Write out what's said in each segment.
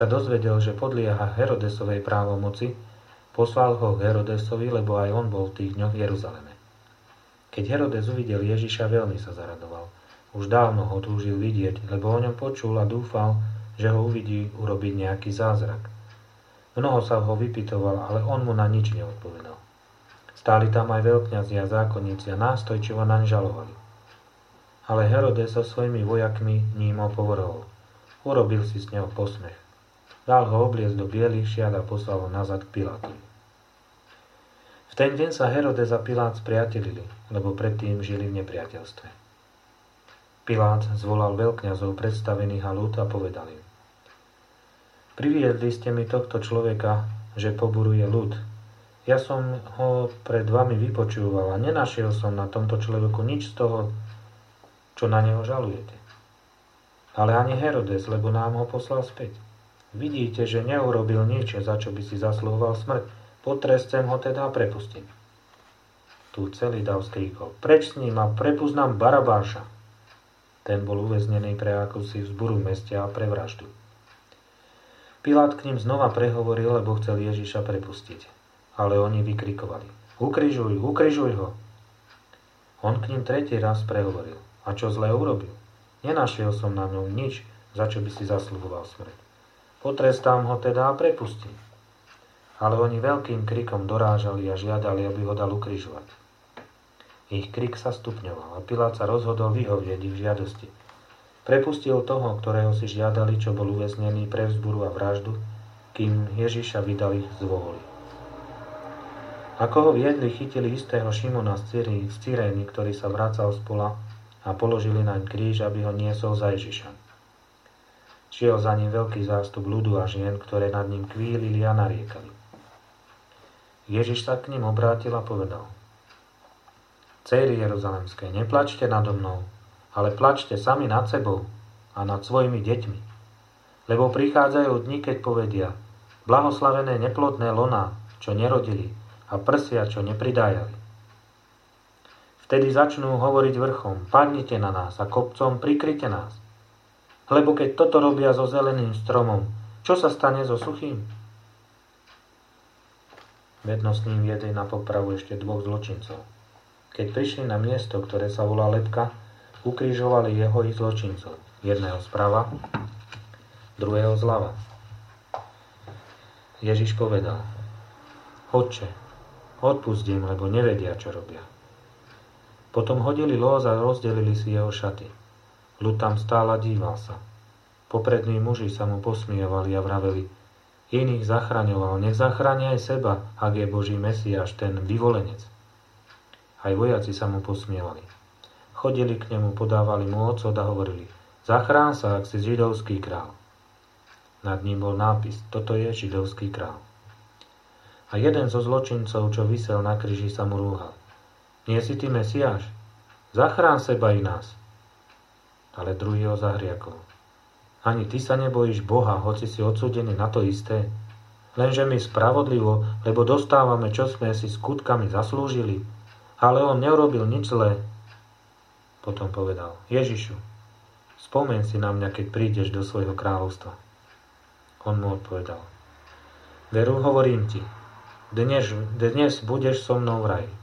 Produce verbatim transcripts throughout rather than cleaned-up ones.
sa dozvedel, že podlieha Herodesovej právomoci, poslal ho k Herodesovi, lebo aj on bol v tých dňoch v Jeruzaleme. Keď Herodes uvidel Ježiša, veľmi sa zaradoval. Už dávno ho túžil vidieť, lebo o ňom počul a dúfal, že ho uvidí urobiť nejaký zázrak. Mnoho sa ho vypytoval, ale on mu na nič neodpovedal. Stáli tam aj veľkňazi a zákonníci a nástojčivo naň žalovali. Ale Herodes so svojimi vojakmi ním ho povrhol. Urobil si s neho posmech. Dal ho obliecť do bielých šiat a poslal ho nazad k Pilátovi. V ten deň sa Herodes a Pilát spriatelili, lebo predtým žili v nepriateľstve. Pilát zvolal veľkňazov predstavených a ľud a povedal im: Priviedli ste mi tohto človeka, že poburuje ľud. Ja som ho pred vami vypočúval a nenašiel som na tomto človeku nič z toho, čo na neho žalujete. Ale ani Herodes, lebo nám ho poslal späť. Vidíte, že neurobil nič, za čo by si zasluhoval smrť. Potrestem ho teda a prepustím. Tu celý dav skríkol: Preč s ním a prepusť nám Barabáša. Ten bol uväznený pre akúsi vzburu v meste a pre vraždu. Pilát k ním znova prehovoril, lebo chcel Ježiša prepustiť. Ale oni vykrikovali: Ukrižuj, ukrižuj ho. On k ním tretí raz prehovoril: A čo zlé urobil? Nenašiel som na ňom nič, za čo by si zasluhoval smrť. Potrestám ho teda a prepustím. Ale oni veľkým krikom dorážali a žiadali, aby ho dal ukrižovať. Ich krik sa stupňoval a Pilát sa rozhodol vyhovieť ich žiadosti. Prepustil toho, ktorého si žiadali, čo bol uväznený pre vzburu a vraždu, kým Ježiša vydali z vôli. Ako ho viedli, chytili istého Šimona z Cyrény, ktorý sa vracal z pola, a položili naň kríž, aby ho niesol za Ježiša. Šiel za ním veľký zástup ľudu a žien, ktoré nad ním kvílili a nariekali. Ježiš sa k ním obrátil a povedal: Céry jeruzalemské, neplačte nado mnou, ale plačte sami nad sebou a nad svojimi deťmi. Lebo prichádzajú dni, keď povedia: Blahoslavené neplodné loná, čo nerodili, a prsia, čo nepridájali. Vtedy začnú hovoriť vrchom: Padnite na nás, a kopcom: Prikryte nás. Lebo keď toto robia so zeleným stromom, čo sa stane so suchým? Vedno s ním viedli na popravu ešte dvoch zločincov. Keď prišli na miesto, ktoré sa volá Lebka, ukrižovali jeho i zločincov. Jedného zprava, druhého zľava. Ježiš povedal: Otče, odpusť im, lebo nevedia, čo robia. Potom hodili lôz a rozdelili si jeho šaty. Ľud tam stál a díval sa. Poprední muži sa mu posmievali a vraveli: Iných zachraňoval, nech zachráni aj seba, ak je Boží Mesiáš, ten vyvolenec. Aj vojaci sa mu posmievali. Chodili k nemu, podávali mu ocot a hovorili: Zachrán sa, ak si židovský král. Nad ním bol nápis: Toto je židovský král. A jeden zo zločincov, čo visel na kríži, sa mu rúhal: Nie si ty Mesiáš? Zachrán seba i nás. Ale druhý ho zahriakol: Ani ty sa nebojíš Boha, hoci si odsúdený na to isté? Lenže my spravodlivo, lebo dostávame, čo sme si skutkami zaslúžili. Ale on neurobil nič zlé. Potom povedal: Ježišu, spomeň si na mňa, keď prídeš do svojho kráľovstva. On mu odpovedal: Veru, hovorím ti, dnes, dnes budeš so mnou v raji.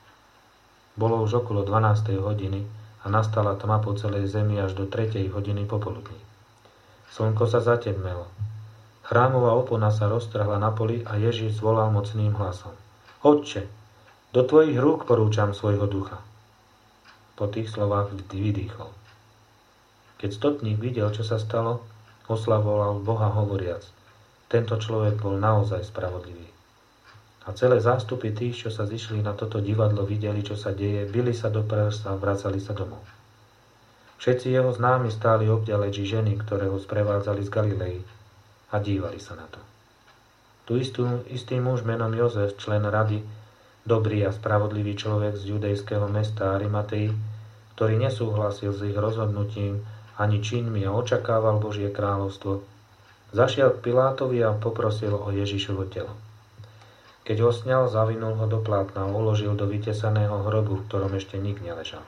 Bolo už okolo dvanástej hodiny a nastala tma po celej zemi až do tretej hodiny popoludní. Slnko sa zatemnelo. Chrámová opona sa roztrhla na poli a Ježiš zvolal mocným hlasom: Otče, do tvojich rúk porúčam svojho ducha. Po tých slovách vydýchol. Keď stotník videl, čo sa stalo, oslavoval Boha hovoriac: Tento človek bol naozaj spravodlivý. A celé zástupy tých, čo sa zišli na toto divadlo, videli, čo sa deje, bili sa do prsa a vracali sa domov. Všetci jeho známi stáli obďaleči ženy, ktoré ho sprevádzali z Galilei, a dívali sa na to. Tu istú, istý muž menom Jozef, člen rady, dobrý a spravodlivý človek z judejského mesta Arimatei, ktorý nesúhlasil s ich rozhodnutím ani činmi a očakával Božie kráľovstvo, zašiel k Pilátovi a poprosil o Ježišovo telo. Keď ho sňal, zavinul ho do plátna a uložil do vytesaného hrobu, v ktorom ešte nik neležal.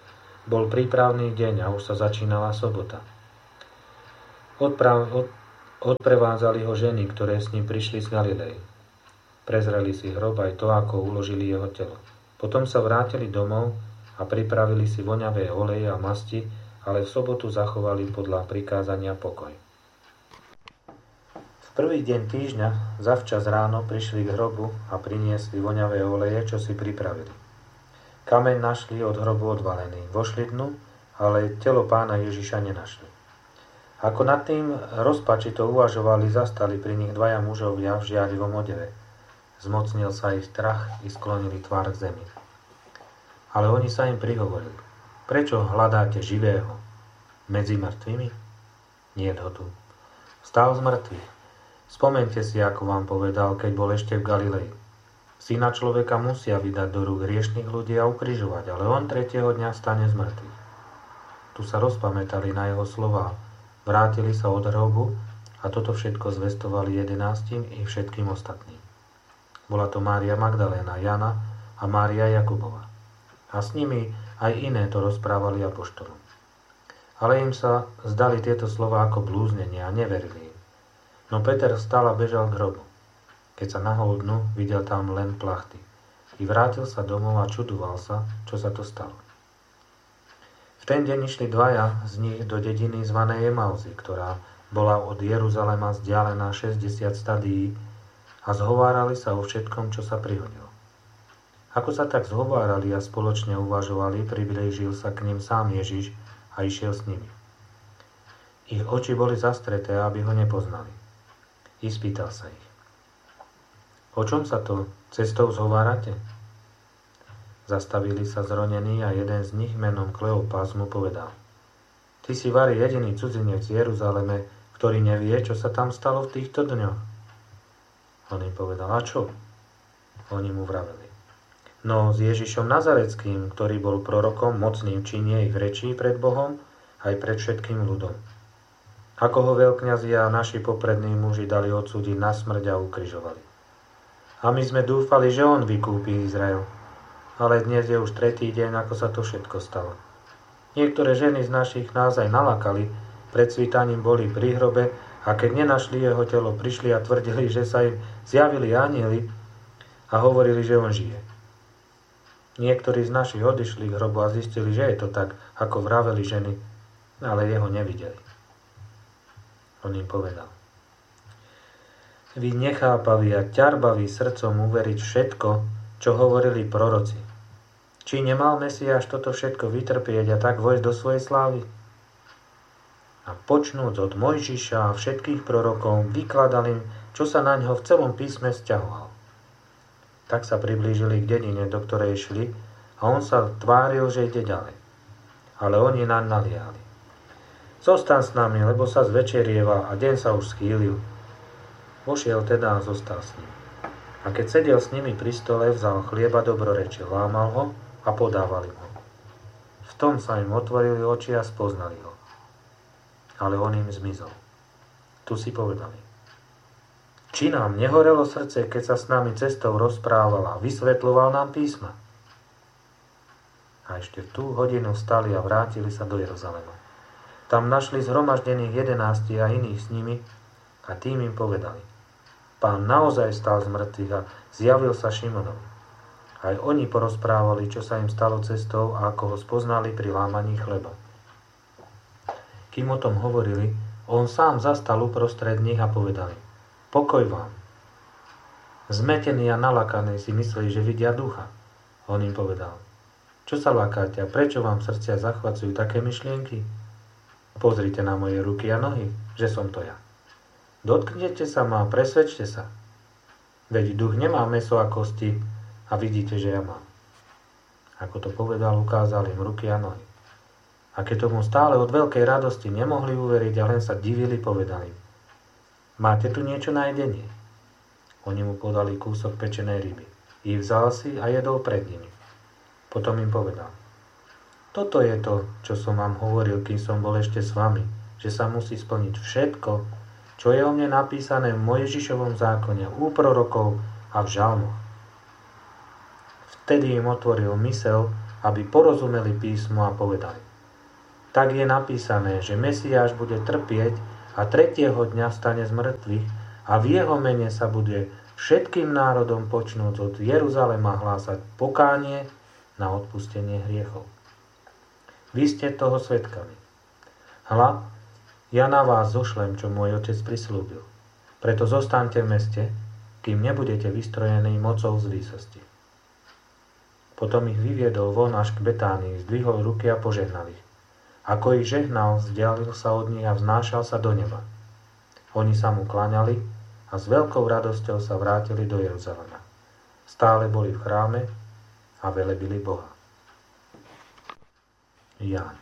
Bol prípravný deň a už sa začínala sobota. Odprav, od, Odprevádzali ho ženy, ktoré s ním prišli z Galilei. Prezreli si hrob aj to, ako uložili jeho telo. Potom sa vrátili domov a pripravili si voňavé oleje a masti, ale v sobotu zachovali podľa prikázania pokoj. V prvý deň týždňa zavčas ráno prišli k hrobu a priniesli voňavé oleje, čo si pripravili. Kameň našli od hrobu odvalený. Vošli dnu, ale telo pána Ježiša nenašli. Ako nad tým rozpačito uvažovali, zastali pri nich dvaja mužovia v žiarivom odeve. Zmocnil sa ich strach i sklonili tvár k zemi. Ale oni sa im prihovorili: Prečo hľadáte živého medzi mŕtvými? Nie ho tu. Vstal z mŕtvych. Spomente si, ako vám povedal, keď bol ešte v Galilei. Syna človeka musia vydať do rúk hriešnych ľudí a ukrižovať, ale on tretieho dňa stane z mŕtvych. Tu sa rozpamätali na jeho slová. Vrátili sa od hrobu a toto všetko zvestovali jedenástim i všetkým ostatným. Bola to Mária Magdaléna, Jana a Mária Jakubova. A s nimi aj iné to rozprávali apoštolom. Ale im sa zdali tieto slová ako blúznenie a neverili im. No Peter vstal a bežal k hrobu. Keď sa nahol dnu, videl tam len plachty. I vrátil sa domov a čudoval sa, čo sa to stalo. V ten deň išli dvaja z nich do dediny zvanej Emauzy, ktorá bola od Jeruzalema vzdialená šesťdesiat stadií, a zhovárali sa o všetkom, čo sa prihodilo. Ako sa tak zhovárali a spoločne uvažovali, priblížil sa k nim sám Ježiš a išiel s nimi. Ich oči boli zastreté, aby ho nepoznali. I spýtal sa ich: O čom sa to cestou zhovárate? Zastavili sa zronení a jeden z nich menom Kleopas mu povedal: Ty si vari jediný cudzinec v Jeruzaleme, ktorý nevie, čo sa tam stalo v týchto dňoch. On im povedal: A čo? Oni mu vraveli: No, s Ježišom Nazareckým, ktorý bol prorokom, mocným činie ich rečí pred Bohom, aj pred všetkým ľudom. Ako ho veľkňazi a naši poprední muži dali odsúdiť na smrť a ukrižovali. A my sme dúfali, že on vykúpi Izrael. Ale dnes je už tretí deň, ako sa to všetko stalo. Niektoré ženy z našich nás aj nalakali, pred svítaním boli pri hrobe a keď nenašli jeho telo, prišli a tvrdili, že sa im zjavili anjeli a hovorili, že on žije. Niektorí z našich odišli k hrobu a zistili, že je to tak, ako vraveli ženy, ale jeho nevideli. On im povedal: Vy nechápaví a ťarbaví srdcom uveriť všetko, čo hovorili proroci. Či nemal Mesiáš toto všetko vytrpieť a tak vojsť do svojej slávy? A počnúc od Mojžiša a všetkých prorokov, vykladal im, čo sa na ňo v celom písme sťahoval. Tak sa priblížili k dedine, do ktorej šli, a on sa tváril, že ide ďalej. Ale oni naň naliehali: Zostaň s nami, lebo sa zvečerieva a deň sa už schýlil. Vošiel teda a zostal s ním. A keď sedel s nimi pri stole, vzal chlieba dobrorečil, lámal ho a podávali mu. V tom sa im otvorili oči a spoznali ho. Ale on im zmizol. Tu si povedali: Či nám nehorelo srdce, keď sa s nami cestou rozprával a vysvetľoval nám písma? A ešte v tú hodinu vstali a vrátili sa do Jeruzalema. Tam našli zhromaždených jedenásti a iných s nimi a tým im povedali: Pán naozaj stal z mŕtvych a zjavil sa Šimonovi. Aj oni porozprávali, čo sa im stalo cestou a ako ho spoznali pri lámaní chleba. Kým o tom hovorili, on sám zastal uprostred nich a povedali: Pokoj vám. Zmetení a nalakaní si mysleli, že vidia ducha. On im povedal: Čo sa lakáte a prečo vám srdcia zachvacujú také myšlienky? Pozrite na moje ruky a nohy, že som to ja. Dotknete sa ma a presvedčte sa. Veď duch nemá mäso a kosti, a vidíte, že ja mám. Ako to povedal, ukázal im ruky a nohy. A keď tomu stále od veľkej radosti nemohli uveriť a len sa divili, povedali: Máte tu niečo na jedenie? Oni mu podali kúsok pečenej ryby. I vzal si a jedol pred nimi. Potom im povedal: Toto je to, čo som vám hovoril, kým som bol ešte s vami, že sa musí splniť všetko, čo je o mne napísané v Mojžišovom zákone, u prorokov a v žalmoch. Vtedy im otvoril myseľ, aby porozumeli písmu a povedali: Tak je napísané, že Mesiáš bude trpieť a tretieho dňa vstane z mŕtvych a v jeho mene sa bude všetkým národom počnúc od Jeruzalema hlásať pokánie na odpustenie hriechov. Vy ste toho svedkami. Hľa, ja na vás zošlem, čo môj otec prislúbil. Preto zostaňte v meste, kým nebudete vystrojení mocou z výsosti. Potom ich vyviedol von až k Betánii, zdvihol ruky a požehnal ich. Ako ich žehnal, vzdialil sa od nich a vznášal sa do neba. Oni sa mu kláňali a s veľkou radosťou sa vrátili do Jeruzalema. Stále boli v chráme a velebili Boha. Ján.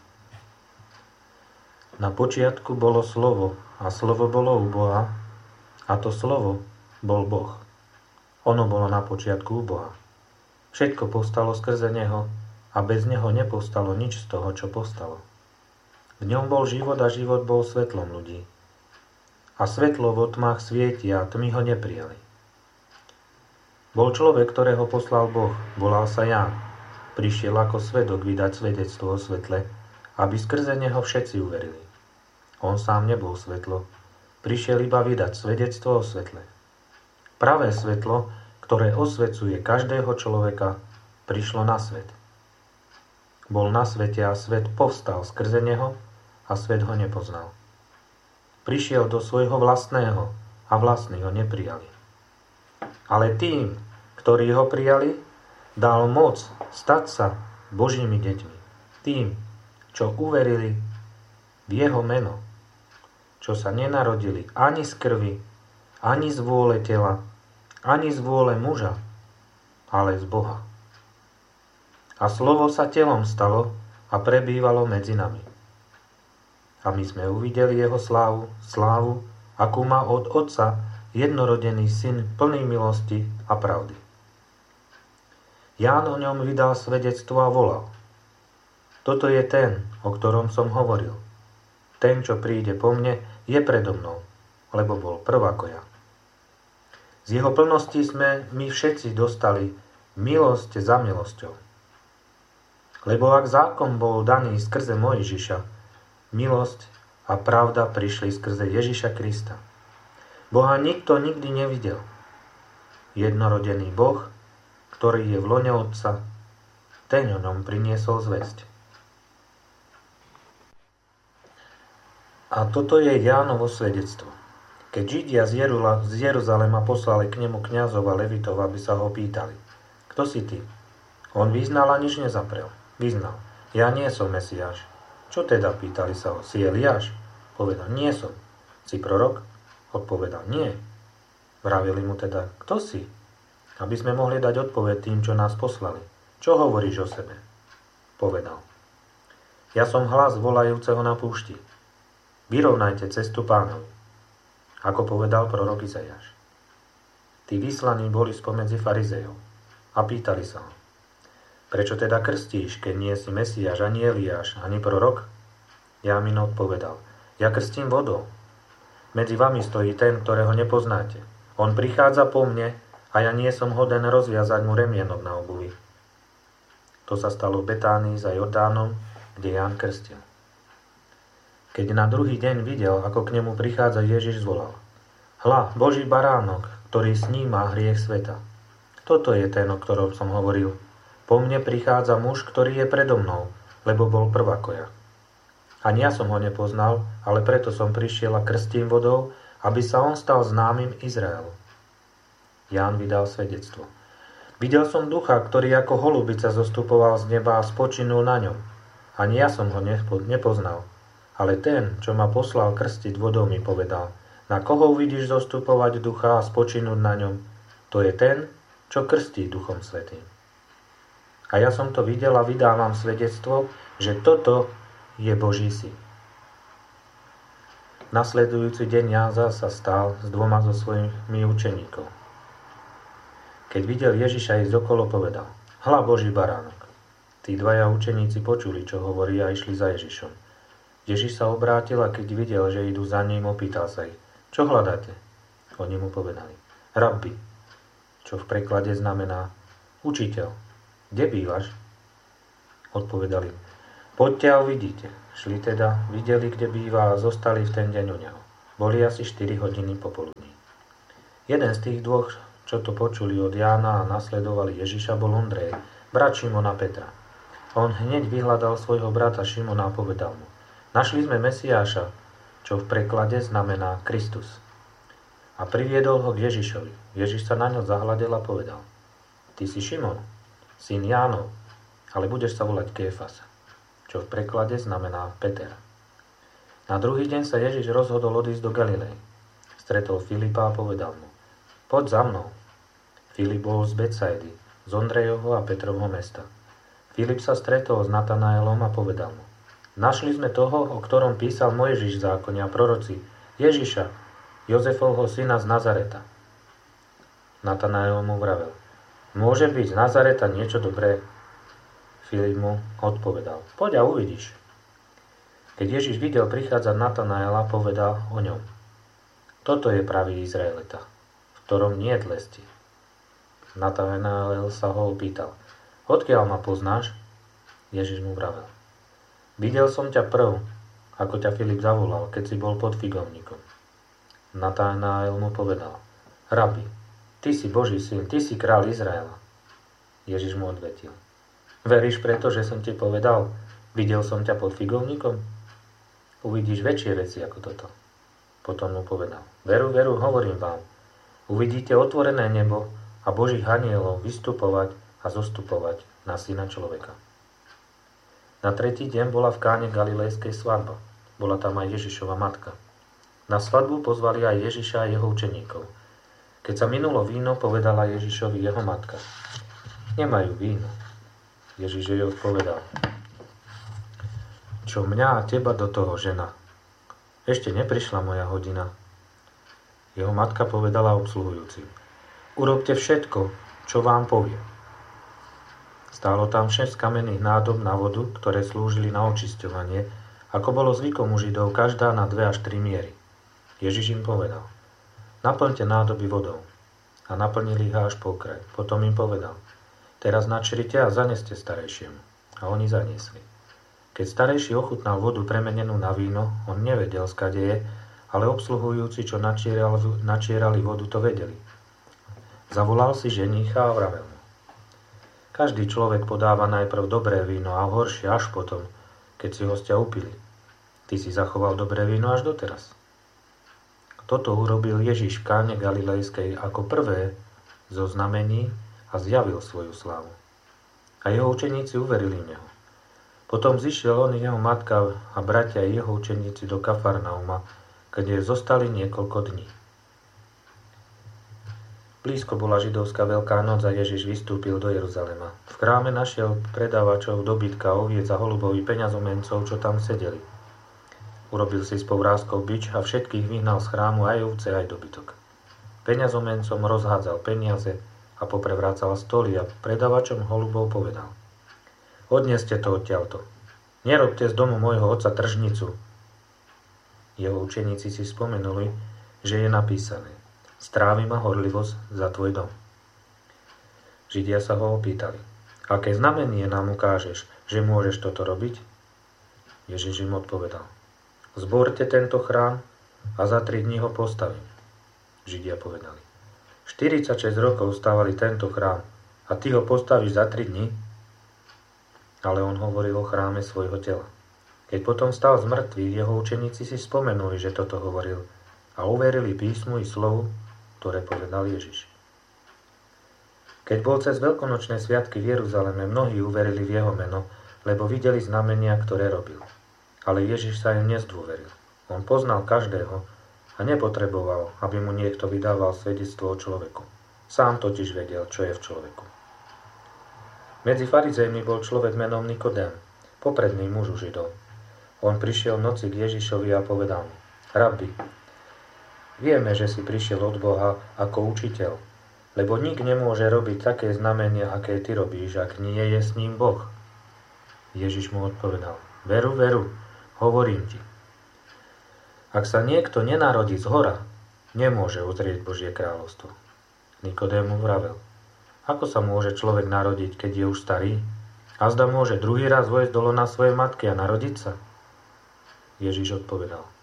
Na počiatku bolo slovo a slovo bolo u Boha a to slovo bol Boh. Ono bolo na počiatku u Boha. Všetko povstalo skrze neho a bez neho nepovstalo nič z toho, čo povstalo. V ňom bol život a život bol svetlom ľudí. A svetlo vo tmách svieti a tmy ho neprijali. Bol človek, ktorého poslal Boh, volal sa Ján. Prišiel ako svedok vydať svedectvo o svetle, aby skrze neho všetci uverili. On sám nebol svetlo, prišiel iba vydať svedectvo o svetle. Pravé svetlo, ktoré osvecuje každého človeka, prišlo na svet. Bol na svete a svet povstal skrze neho a svet ho nepoznal. Prišiel do svojho vlastného a vlastní ho neprijali. Ale tým, ktorí ho prijali, dal moc stať sa Božími deťmi. Tým, čo uverili v jeho meno, čo sa nenarodili ani z krvi, ani z vôle tela, ani z vôle muža, ale z Boha. A slovo sa telom stalo a prebývalo medzi nami. A my sme uvideli jeho slávu, slávu, akú má od Otca jednorodený syn plný milosti a pravdy. Ján o ňom vydal svedectvo a volal. Toto je ten, o ktorom som hovoril. Ten, čo príde po mne, je predo mnou, lebo bol prv ako ja. Z jeho plnosti sme my všetci dostali milosť za milosťou. Lebo ak zákon bol daný skrze Mojžiša, milosť a pravda prišli skrze Ježiša Krista. Boha nikto nikdy nevidel. Jednorodený Boh, ktorý je v lone Otca, ten o ňom priniesol zvesť. A toto je Jánovo svedectvo. Keď Židia z, Jerula, z Jeruzalema poslali k nemu kňazov a levitov, aby sa ho pýtali. Kto si ty? On vyznal a nič nezaprel. Vyznal. Ja nie som Mesiáš. Čo teda? Pýtali sa ho. Si Eliáš? Povedal. Nie som. Si prorok? Odpovedal. Nie. Vravili mu teda. Kto si? Aby sme mohli dať odpoveď tým, čo nás poslali. Čo hovoríš o sebe? Povedal. Ja som hlas volajúceho na púšti. Vyrovnajte cestu Pánovi. Ako povedal prorok Izajáš. Tí vyslaní boli spomedzi farizejov a pýtali sa ho. Prečo teda krstíš, keď nie si Mesiáš, ani Eliáš, ani prorok? Jámin odpovedal. Ja krstím vodou. Medzi vami stojí ten, ktorého nepoznáte. On prichádza po mne a ja nie som hoden rozviazať mu remienok na obuvi. To sa stalo v Betánii za Jordánom, kde Ján krstil. Keď na druhý deň videl, ako k nemu prichádza Ježiš, zvolal. Hľa, Boží baránok, ktorý sníma hriech sveta. Toto je ten, o ktorom som hovoril. Po mne prichádza muž, ktorý je predo mnou, lebo bol prv ako ja. Ani ja som ho nepoznal, ale preto som prišiel a krstím vodou, aby sa on stal známym Izraelu. Ján vydal svedectvo. Videl som ducha, ktorý ako holubica zostupoval z neba a spočinul na ňom. Ani ja som ho nepoznal. Ale ten, čo ma poslal krstiť vodou, mi povedal, na koho uvidíš zostupovať ducha a spočinúť na ňom, to je ten, čo krstí Duchom Svätým. A ja som to videl a vydávam svedectvo, že toto je Boží syn. Nasledujúci deň Ján sa stál s dvoma zo svojimi učeníkov. Keď videl Ježiša ísť okolo, povedal, hľa Boží baránok. Tí dvaja učeníci počuli, čo hovorí a išli za Ježišom. Ježiš sa obrátil a keď videl, že idú za ním, opýtal sa ich, čo hľadáte? Oni mu povedali, rabbi, čo v preklade znamená učiteľ. Kde bývaš? Odpovedali, poďte a uvidíte. Šli teda, videli, kde býva a zostali v ten deň u neho. Boli asi štyri hodiny popoludní. Jeden z tých dvoch, čo to počuli od Jána a nasledovali Ježiša, bol Ondrej, brat Šimona Petra. On hneď vyhľadal svojho brata Šimona a povedal mu: Našli sme Mesiáša, čo v preklade znamená Kristus. A priviedol ho k Ježišovi. Ježiš sa na ňo zahľadel a povedal: Ty si Šimon, syn Jánov, ale budeš sa volať Kéfas, čo v preklade znamená Peter. Na druhý deň sa Ježiš rozhodol odísť do Galilei. Stretol Filipa a povedal mu: Poď za mnou. Filip bol z Betsaidy, z Ondrejovho a Petrovho mesta. Filip sa stretol s Natanaelom a povedal mu: Našli sme toho, o ktorom písal Mojžiš v zákone a proroci, Ježiša, Jozefovho syna z Nazareta. Natanael mu vravel: Môže byť z Nazareta niečo dobré? Filip mu odpovedal: Poď a uvidíš. Keď Ježiš videl prichádzať Natanaela, povedal o ňom: Toto je pravý Izraelita, v ktorom nie je tlesti. Natanael sa ho opýtal: Odkiaľ ma poznáš? Ježiš mu vravel: Videl som ťa prv, ako ťa Filip zavolal, keď si bol pod figovníkom. Natanael mu povedal: Rabi, ty si Boží syn, ty si kráľ Izraela. Ježiš mu odvetil: Veríš preto, že som ti povedal, videl som ťa pod figovníkom? Uvidíš väčšie veci ako toto. Potom mu povedal: Veru, veru, hovorím vám, uvidíte otvorené nebo a Božích anielov vystupovať a zostupovať na syna človeka. Na tretí deň bola v Káne Galilejskej svadba. Bola tam aj Ježišova matka. Na svadbu pozvali aj Ježiša a jeho učeníkov. Keď sa minulo víno, povedala Ježišovi jeho matka: Nemajú víno. Ježiš jej odpovedal: Čo mňa a teba do toho, žena? Ešte neprišla moja hodina. Jeho matka povedala obsluhujúcim: Urobte všetko, čo vám povie. Stálo tam šesť kamenných nádob na vodu, ktoré slúžili na očisťovanie, ako bolo zvykom u Židov, každá na dve až tri miery. Ježiš im povedal: Naplňte nádoby vodou. A naplnili ich až po kraj. Potom im povedal: Teraz načrite a zaneste starejšiemu. A oni zaniesli. Keď starejší ochutnal vodu premenenú na víno, on nevedel, skade je, ale obsluhujúci, čo načierali, načierali vodu, to vedeli. Zavolal si ženícha a vravel mu: Každý človek podáva najprv dobré víno a horšie až potom, keď si hostia upili. Ty si zachoval dobré víno až doteraz. Toto urobil Ježiš v Káne Galilejskej ako prvé zo znamení a zjavil svoju slávu. A jeho učeníci uverili v neho. Potom zišiel on i jeho matka a bratia i jeho učeníci do Kafarnauma, kde zostali niekoľko dní. Blízko bola židovská Veľká noc a Ježiš vystúpil do Jeruzalema. V chráme našiel predávačov dobytka, oviec a holubov i peňazomencov, čo tam sedeli. Urobil si s povrázkou bič a všetkých vyhnal z chrámu, aj ovce, aj dobytok. Peňazomencom rozhádzal peniaze a poprevrácal stoly a predávačom holubov povedal: Odneste to odtiaľto. Nerobte z domu môjho otca tržnicu. Jeho učeníci si spomenuli, že je napísané: Strávi ma horlivosť za tvoj dom. Židia sa ho opýtali: Aké znamenie nám ukážeš, že môžeš toto robiť? Ježiš im odpovedal: Zborte tento chrám a za tri dní ho postavím. Židia povedali: štyridsaťšesť rokov stávali tento chrám a ty ho postavíš za tri dní? Ale on hovoril o chráme svojho tela. Keď potom stal z mŕtvych, jeho učeníci si spomenuli, že toto hovoril, a uverili písmu i slovu, ktoré povedal Ježiš. Keď bol cez veľkonočné sviatky v Jeruzaleme, mnohí uverili v jeho meno, lebo videli znamenia, ktoré robil. Ale Ježiš sa im nezdôveril. On poznal každého a nepotreboval, aby mu niekto vydával svedectvo o človeku. Sám totiž vedel, čo je v človeku. Medzi farizejmi bol človek menom Nikodém, popredný muž u Židov. On prišiel v noci k Ježišovi a povedal mu: Rabbi, vieme, že si prišiel od Boha ako učiteľ, lebo nik nemôže robiť také znamenia, aké ty robíš, ak nie je s ním Boh. Ježiš mu odpovedal: Veru, veru, hovorím ti. Ak sa niekto nenarodí zhora, nemôže uzrieť Božie kráľovstvo. Nikodém mu vravel: Ako sa môže človek narodiť, keď je už starý? A zda môže druhý raz vojsť do lona svojej matky a narodiť sa? Ježiš odpovedal: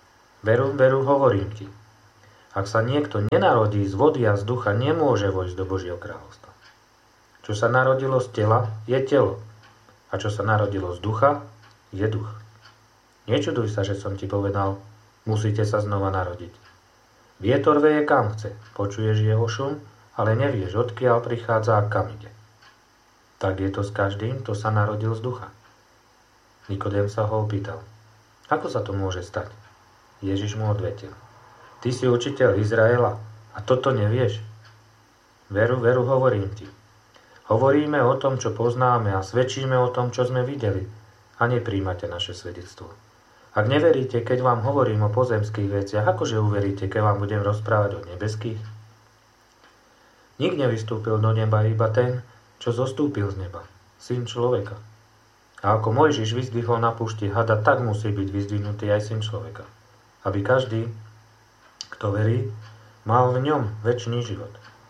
Veru, veru, hovorím ti. Ak sa niekto nenarodí z vody a z ducha, nemôže vojsť do Božieho kráľovstva. Čo sa narodilo z tela, je telo. A čo sa narodilo z ducha, je duch. Nečuduj sa, že som ti povedal, musíte sa znova narodiť. Vietor veje kam chce, počuješ jeho šum, ale nevieš, odkiaľ prichádza a kam ide. Tak je to s každým, kto sa narodil z ducha. Nikodém sa ho opýtal, ako sa to môže stať? Ježiš mu odvetil, ty si učiteľ Izraela a toto nevieš? Veru, veru, hovorím ti. Hovoríme o tom, čo poznáme a svedčíme o tom, čo sme videli a nepríjmate naše svedectvo. Ak neveríte, keď vám hovorím o pozemských veciach, akože uveríte, keď vám budem rozprávať o nebeských? Nik nevystúpil do neba, iba ten, čo zostúpil z neba, syn človeka. A ako Mojžiš vyzdvihol na púšti hada, tak musí byť vyzdvihnutý aj syn človeka. Aby každý, kto verí, mal v ňom večný život.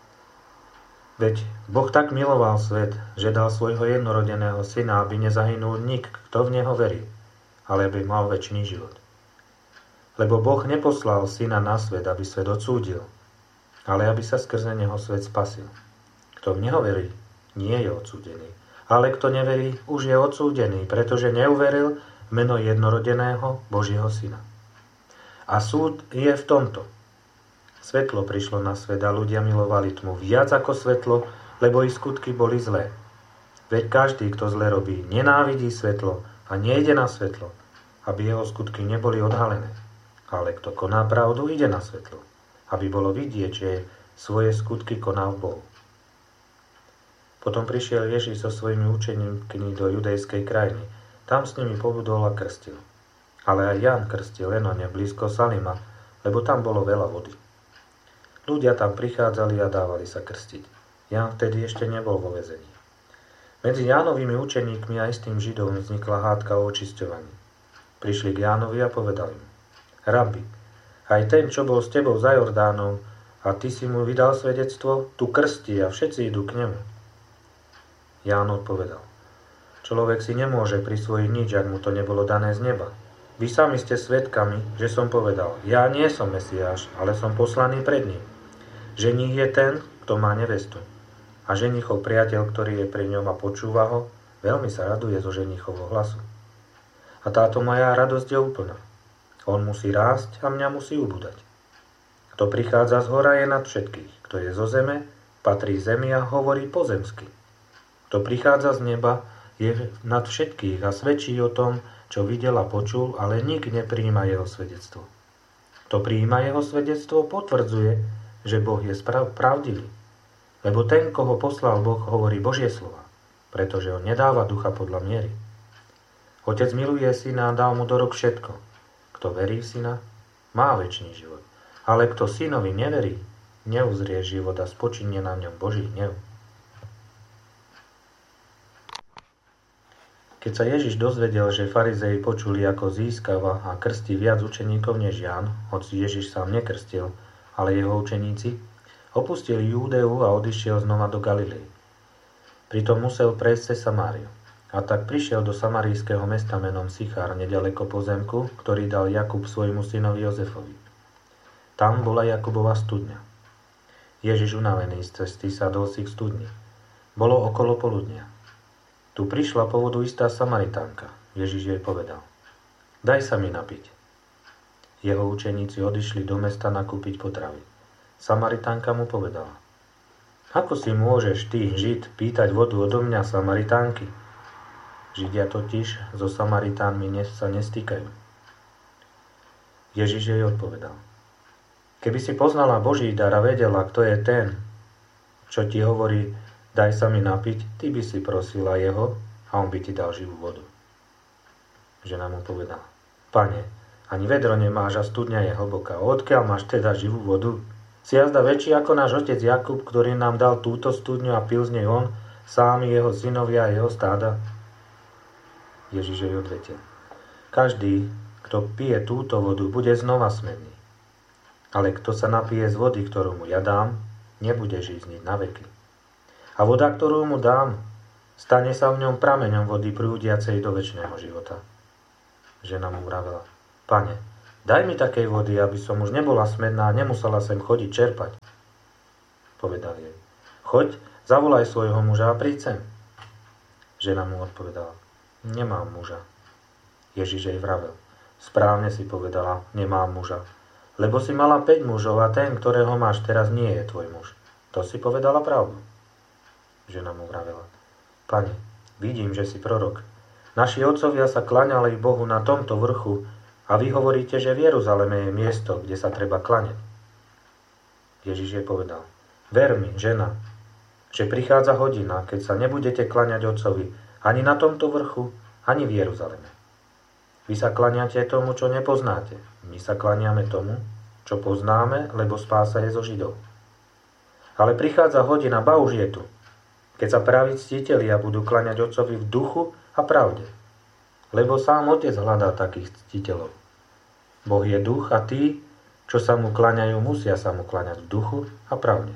Veď Boh tak miloval svet, že dal svojho jednorodeného syna, aby nezahynul nik, kto v neho verí, ale aby mal večný život. Lebo Boh neposlal syna na svet, aby svet odsúdil, ale aby sa skrze neho svet spasil. Kto v neho verí, nie je odsúdený, ale kto neverí, už je odsúdený, pretože neuveril v meno jednorodeného Božieho syna. A súd je v tomto. Svetlo prišlo na svet a ľudia milovali tmu viac ako svetlo, lebo ich skutky boli zlé. Veď každý, kto zle robí, nenávidí svetlo a nejde na svetlo, aby jeho skutky neboli odhalené. Ale kto koná pravdu, ide na svetlo, aby bolo vidieť, že svoje skutky koná v Bohu. Potom prišiel Ježiš so svojimi učeníkmi do judejskej krajiny. Tam s nimi pobudol a krstil. Ale aj Ján krstil Enone blízko Salima, lebo tam bolo veľa vody. Ľudia tam prichádzali a dávali sa krstiť. Ján vtedy ešte nebol vo väzení. Medzi Jánovými učeníkmi aj s tým Židom vznikla hádka o očisťovaní. Prišli k Jánovi a povedali mu, Rabi, aj ten, čo bol s tebou za Jordánom, a ty si mu vydal svedectvo, tu krstí a všetci idú k nemu. Ján odpovedal, človek si nemôže prisvojiť nič, ak mu to nebolo dané z neba. Vy sami ste svedkami, že som povedal, ja nie som Mesiáš, ale som poslaný pred ním. Ženích je ten, kto má nevestu. A ženichov priateľ, ktorý je pri ňom a počúva ho, veľmi sa raduje zo ženichovho hlasu. A táto moja radosť je úplná. On musí rásť a mňa musí ubúdať. Kto prichádza z hora je nad všetkých. Kto je zo zeme, patrí zemi a hovorí pozemsky. Kto prichádza z neba, je nad všetkých a svedčí o tom, čo videl a počul, ale nik neprijíma jeho svedectvo. Kto prijíma jeho svedectvo, potvrdzuje, že Boh je sprav- pravdivý. Lebo ten, koho poslal Boh, hovorí Božie slova, pretože on nedáva ducha podľa miery. Otec miluje syna a dal mu do rúk všetko. Kto verí v syna, má večný život. Ale kto synovi neverí, neuzrie život a spočinie na ňom Boží hnev. Keď sa Ježiš dozvedel, že farizei počuli, ako získava a krstí viac učeníkov než Ján, hoci Ježiš sám nekrstil, ale jeho učeníci, opustil Júdeu a odišiel znova do Galilei. Pritom musel prejsť cez Samáriu. A tak prišiel do samarijského mesta menom Sichár, nedaleko pozemku, ktorý dal Jakub svojmu synovi Jozefovi. Tam bola Jakubova studňa. Ježiš unavený z cesty sadol si k studni. Bolo okolo poludnia. Tu prišla po vodu istá Samaritánka. Ježiš jej povedal, daj sa mi napiť. Jeho učeníci odišli do mesta nakúpiť potravy. Samaritánka mu povedala, ako si môžeš ty, Žid, pýtať vodu odo mňa, Samaritánky? Židia totiž so Samaritánmi sa nestýkajú. Ježiš jej odpovedal, keby si poznala Boží dar a vedela, kto je ten, čo ti hovorí, daj sa mi napiť, ty by si prosila jeho a on by ti dal živú vodu. Žena mu povedala, Pane, ani vedro nemáš a studňa je hlboká. Odkiaľ máš teda živú vodu? Si jazda väčší ako náš otec Jakub, ktorý nám dal túto studňu a pil z nej on, sám jeho synovia a jeho stáda? Ježiš jej odvetil, každý, kto pije túto vodu, bude znova smedný. Ale kto sa napije z vody, ktorú mu ja dám, nebude žízniť na veky. A voda, ktorú mu dám, stane sa v ňom prameňom vody prúdiacej do večného života. Žena mu vravela, Pane, Daj mi takej vody, aby som už nebola smedná a nemusela sem chodiť čerpať. Povedal jej, choď, zavolaj svojho muža a príď sem. Žena mu odpovedala, nemám muža. Ježiš jej vravel, správne si povedala, nemám muža, lebo si mala päť mužov a ten, ktorého máš teraz, nie je tvoj muž. To si povedala pravdu. Žena mu vravela, Pane, vidím, že si prorok. Naši otcovia sa klaňali Bohu na tomto vrchu a vy hovoríte, že v Jeruzaleme je miesto, kde sa treba klaňať. Ježiš jej povedal, ver mi, žena, že prichádza hodina, keď sa nebudete klaňať Otcovi ani na tomto vrchu, ani v Jeruzaleme. Vy sa klaňate tomu, čo nepoznáte. My sa klaňame tomu, čo poznáme, lebo spása je zo Židov. Ale prichádza hodina, ba už je tu, keď sa praví ctitelia budú klaňať Otcovi v duchu a pravde. Lebo sám Otec hľadá takých ctiteľov. Boh je duch a tí, čo sa mu klaňajú, musia sa mu klaňať v duchu a pravde.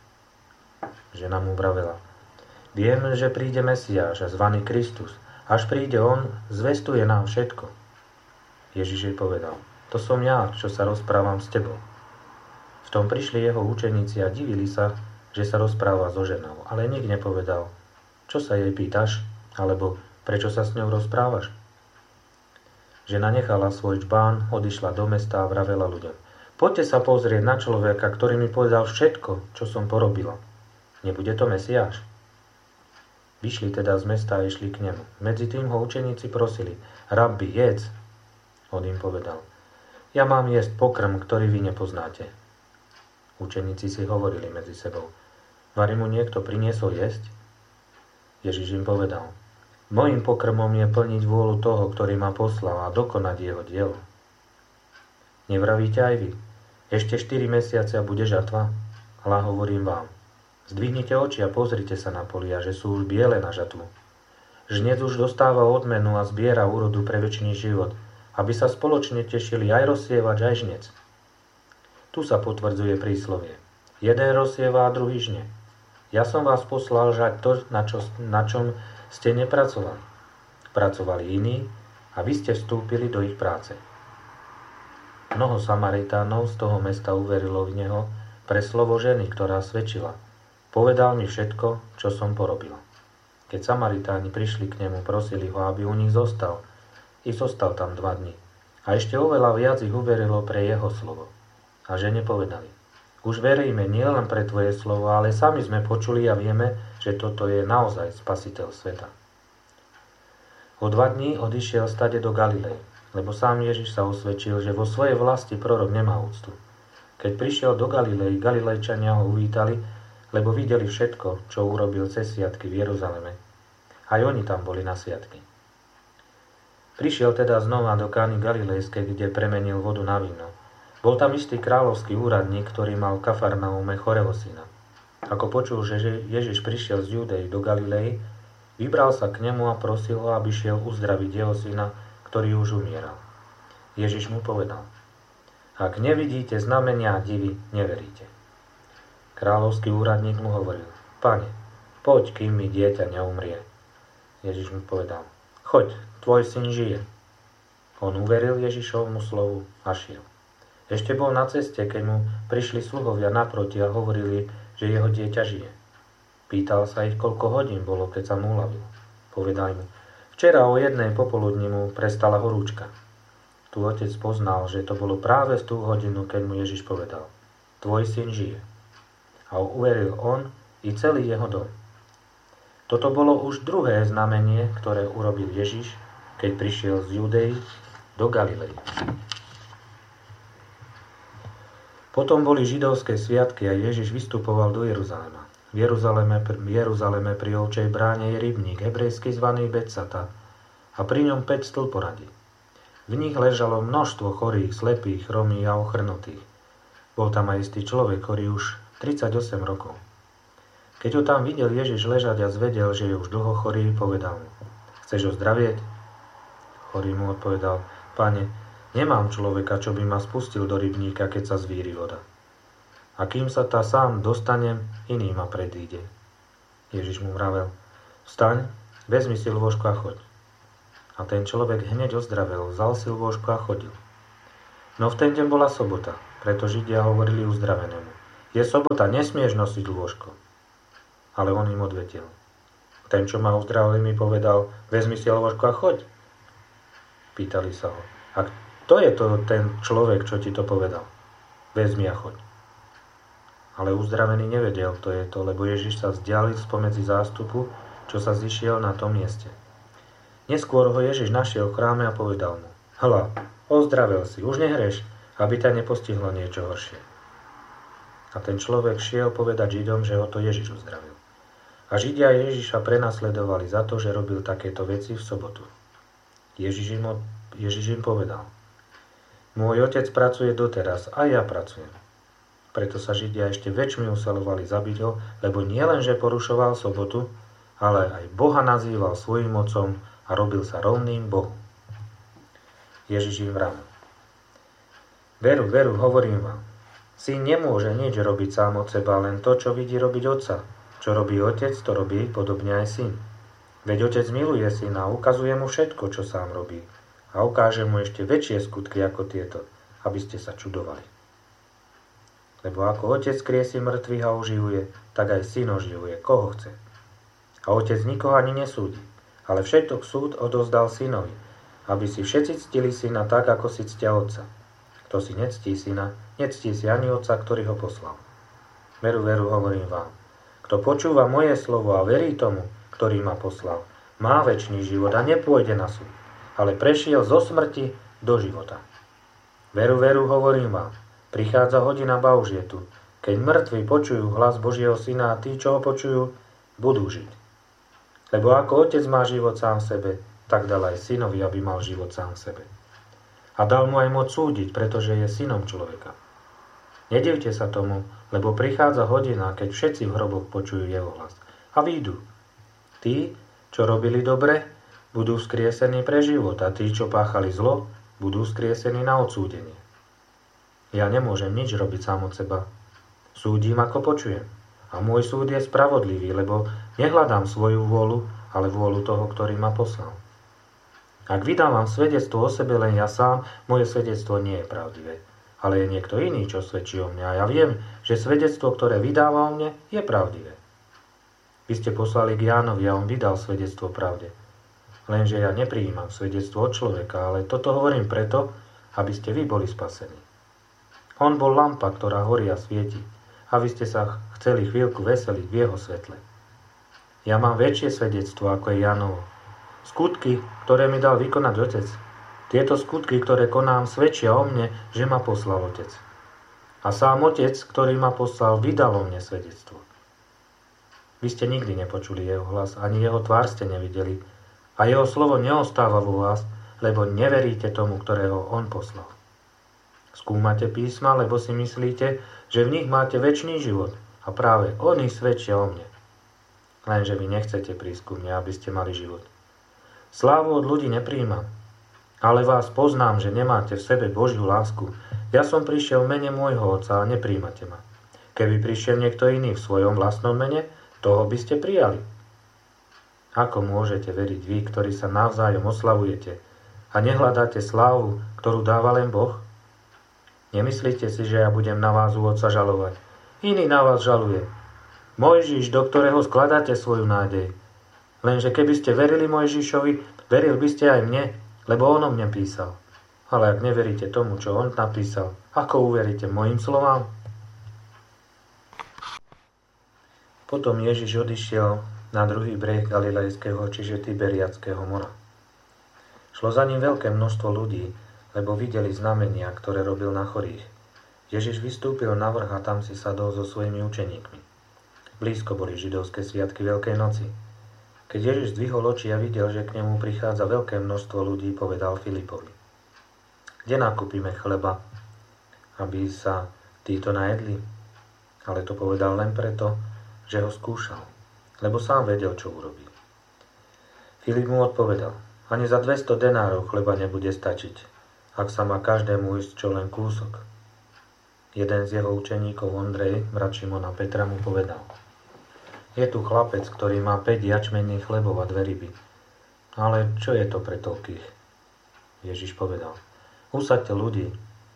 Žena mu vravela, viem, že príde Mesiáš, zvaný Kristus. Až príde on, zvestuje nám všetko. Ježiš jej povedal, to som ja, čo sa rozprávam s tebou. V tom prišli jeho učeníci a divili sa, že sa rozpráva so ženou, ale nik nepovedal, čo sa jej pýtaš, alebo prečo sa s ňou rozprávaš. Žena nechala svoj čbán, odišla do mesta a vravela ľuďom, poďte sa pozrieť na človeka, ktorý mi povedal všetko, čo som porobila. Nebude to Mesiáš? Vyšli teda z mesta a išli k nemu. Medzi tým ho učeníci prosili, Rabbi, jedz. On im povedal, ja mám jesť pokrm, ktorý vy nepoznáte. Učeníci si hovorili medzi sebou, vari mu niekto priniesol jesť? Ježiš im povedal, mojím pokrmom je plniť vôľu toho, ktorý ma poslal a dokonať jeho dielo. Nevravíte aj vy, ešte štyri mesiace a bude žatva? Hľa hovorím vám, zdvihnite oči a pozrite sa na polia, že sú už biele na žatvu. Žnec už dostáva odmenu a zbiera úrodu pre večný život, aby sa spoločne tešili aj rozsievač, aj žnec. Tu sa potvrdzuje príslovie. Jeden rozsieva a druhý žne. Ja som vás poslal žať to, na, čo, na čom ste nepracovali. Pracovali iní a vy ste vstúpili do ich práce. Mnoho Samaritánov z toho mesta uverilo v neho pre slovo ženy, ktorá svedčila. Povedal mi všetko, čo som porobila. Keď Samaritáni prišli k nemu, prosili ho, aby u nich zostal. I zostal tam dva dni. A ešte oveľa viac ich uverilo pre jeho slovo. A žene povedali, už veríme nielen pre tvoje slovo, ale sami sme počuli a vieme, že toto je naozaj spasiteľ sveta. O dva dní odišiel stade do Galilei, lebo sám Ježiš sa osvedčil, že vo svojej vlasti prorok nemá úctu. Keď prišiel do Galilei, Galilejčania ho uvítali, lebo videli všetko, čo urobil cez sviatky v Jeruzaleme. Aj oni tam boli na sviatky. Prišiel teda znova do Kány Galilejskej, kde premenil vodu na víno. Bol tam istý kráľovský úradník, ktorý mal v Kafarnaume chorého syna. Ako počul, že Ježiš prišiel z Judei do Galilei, vybral sa k nemu a prosil ho, aby šiel uzdraviť jeho syna, ktorý už umieral. Ježiš mu povedal, ak nevidíte znamenia a divy, neveríte. Kráľovský úradník mu hovoril, Pane, poď, kým mi dieťa neumrie. Ježiš mu povedal, choď, tvoj syn žije. On uveril Ježišovmu slovu a šiel. Ešte bol na ceste, keď mu prišli sluhovia naproti a hovorili, že jeho dieťa žije. Pýtal sa ich, koľko hodín bolo, keď sa mu uľavil. Povedali mu, včera o jednej popoludní mu prestala horúčka. Tu otec poznal, že to bolo práve v tú hodinu, keď mu Ježiš povedal, tvoj syn žije. A uveril on i celý jeho dom. Toto bolo už druhé znamenie, ktoré urobil Ježiš, keď prišiel z Judei do Galilei. Potom boli židovské sviatky a Ježiš vystupoval do Jeruzalema. V Jeruzaleme, v Jeruzaleme pri ovčej bráne je rybník, hebrejsky zvaný Betsata, a pri ňom päť stĺporadí. V nich ležalo množstvo chorých, slepých, chromých a ochrnutých. Bol tam aj istý človek, ktorý už tridsaťosem rokov. Keď ho tam videl Ježiš ležať a zvedel, že je už dlho chorý, povedal mu, chceš ho zdravieť? Chorý mu odpovedal, Pane, nemám človeka, čo by ma spustil do rybníka, keď sa zvíri voda. A kým sa tá sám dostanem, iný ma predíde. Ježiš mu vravel, vstaň, vezmi si lôžko a choď. A ten človek hneď ozdravel, vzal si lôžko a chodil. No v ten deň bola sobota, preto Židia hovorili uzdravenému: Je sobota, nesmieš nosiť lôžko. Ale on im odvetil: Ten, čo ma uzdravil, mi povedal: Vezmi si lôžko a choď. Pýtali sa ho: A kto je to ten človek, čo ti to povedal? Vezmi a choď. Ale uzdravený nevedel, kto je to, lebo Ježiš sa vzdialil spomedzi zástupu, čo sa zišiel na tom mieste. Neskôr ho Ježiš našiel v chráme a povedal mu: Hľa, ozdravil si, už nehreš, aby ťa nepostihlo niečo horšie. A ten človek šiel povedať Židom, že ho to Ježiš uzdravil. A Židia Ježiša prenasledovali za to, že robil takéto veci v sobotu. Ježiš im, Ježiš im povedal: Môj otec pracuje doteraz, a ja pracujem. Preto sa Židia ešte väčšmi usilovali zabiť ho, lebo nielen, že porušoval sobotu, ale aj Boha nazýval svojím otcom a robil sa rovným Bohu. Ježiš im vravil: Veru, veru, hovorím vám, syn nemôže nič robiť sám od seba, len to, čo vidí robiť otca. Čo robí otec, to robí podobne aj syn. Veď otec miluje syna a ukazuje mu všetko, čo sám robí. A ukáže mu ešte väčšie skutky ako tieto, aby ste sa čudovali. Lebo ako otec kriesi mŕtvych a oživuje, tak aj syn oživuje, koho chce. A otec nikoho ani nesúdi, ale všetok súd odozdal synovi, aby si všetci ctili syna tak, ako si ctia otca. Kto si nectí syna, nectí si ani otca, ktorý ho poslal. Veru, veru, hovorím vám, kto počúva moje slovo a verí tomu, ktorý ma poslal, má večný život a nepôjde na súd, ale prešiel zo smrti do života. Veru, veru, hovorím vám, prichádza hodina baužietu, keď mŕtvi počujú hlas Božieho syna a tí, čo ho počujú, budú žiť. Lebo ako otec má život sám v sebe, tak dal aj synovi, aby mal život sám v sebe. A dal mu aj moc súdiť, pretože je synom človeka. Nedivte sa tomu, lebo prichádza hodina, keď všetci v hroboch počujú jeho hlas a výjdu. Tí, čo robili dobre, budú vzkriesení pre život a tí, čo páchali zlo, budú vzkriesení na odsúdenie. Ja nemôžem nič robiť sám od seba. Súdim, ako počujem. A môj súd je spravodlivý, lebo nehľadám svoju vôľu, ale vôľu toho, ktorý ma poslal. Ak vydávam svedectvo o sebe len ja sám, moje svedectvo nie je pravdivé. Ale je niekto iný, čo svedčí o mne. A ja viem, že svedectvo, ktoré vydáva o mne, je pravdivé. Vy ste poslali k Jánovi a on vydal svedectvo pravde. Lenže ja neprijímam svedectvo od človeka, ale toto hovorím preto, aby ste vy boli spasení. On bol lampa, ktorá horí a svieti, a vy ste sa chceli chvíľku veseliť v jeho svetle. Ja mám väčšie svedectvo, ako je Jánovo. Skutky, ktoré mi dal vykonať otec. Tieto skutky, ktoré konám, svedčia o mne, že ma poslal otec. A sám otec, ktorý ma poslal, vydal o mne svedectvo. Vy ste nikdy nepočuli jeho hlas, ani jeho tvár ste nevideli, a jeho slovo neostáva vo vás, lebo neveríte tomu, ktorého on poslal. Skúmate písma, lebo si myslíte, že v nich máte večný život a práve oni svedčia o mne. Lenže vy nechcete prísť ku mne, aby ste mali život. Slávu od ľudí nepríjmam, ale vás poznám, že nemáte v sebe Božiu lásku. Ja som prišiel v mene môjho Otca a nepríjmate ma. Keby prišiel niekto iný v svojom vlastnom mene, toho by ste prijali. Ako môžete veriť vy, ktorí sa navzájom oslavujete a nehľadáte slávu, ktorú dáva len Boh? Nemyslíte si, že ja budem na vás u Otca žalovať. Iný na vás žaluje. Mojžiš, do ktorého skladáte svoju nádej. Lenže keby ste verili Mojžišovi, veril by ste aj mne, lebo on o mne písal. Ale ak neveríte tomu, čo on napísal, ako uveríte mojim slovám? Potom Ježiš odišiel na druhý breh Galilejského, čiže Tiberiadského mora. Šlo za ním veľké množstvo ľudí, lebo videli znamenia, ktoré robil na chorých. Ježiš vystúpil na vrch a tam si sadol so svojimi učeníkmi. Blízko boli židovské sviatky Veľkej noci. Keď Ježiš zdvihol oči a videl, že k nemu prichádza veľké množstvo ľudí, povedal Filipovi: Kde nakúpime chleba, aby sa títo najedli? Ale to povedal len preto, že ho skúšal, lebo sám vedel, čo urobí. Filip mu odpovedal: Ani za dvesto denárov chleba nebude stačiť, ak sa má každému ísť čo len kúsok. Jeden z jeho učeníkov, Ondrej, brat Šimona Petra, mu povedal: Je tu chlapec, ktorý má päť jačmenných chlebov a dve ryby. Ale čo je to pre toľkých? Ježiš povedal: Usaďte ľudí.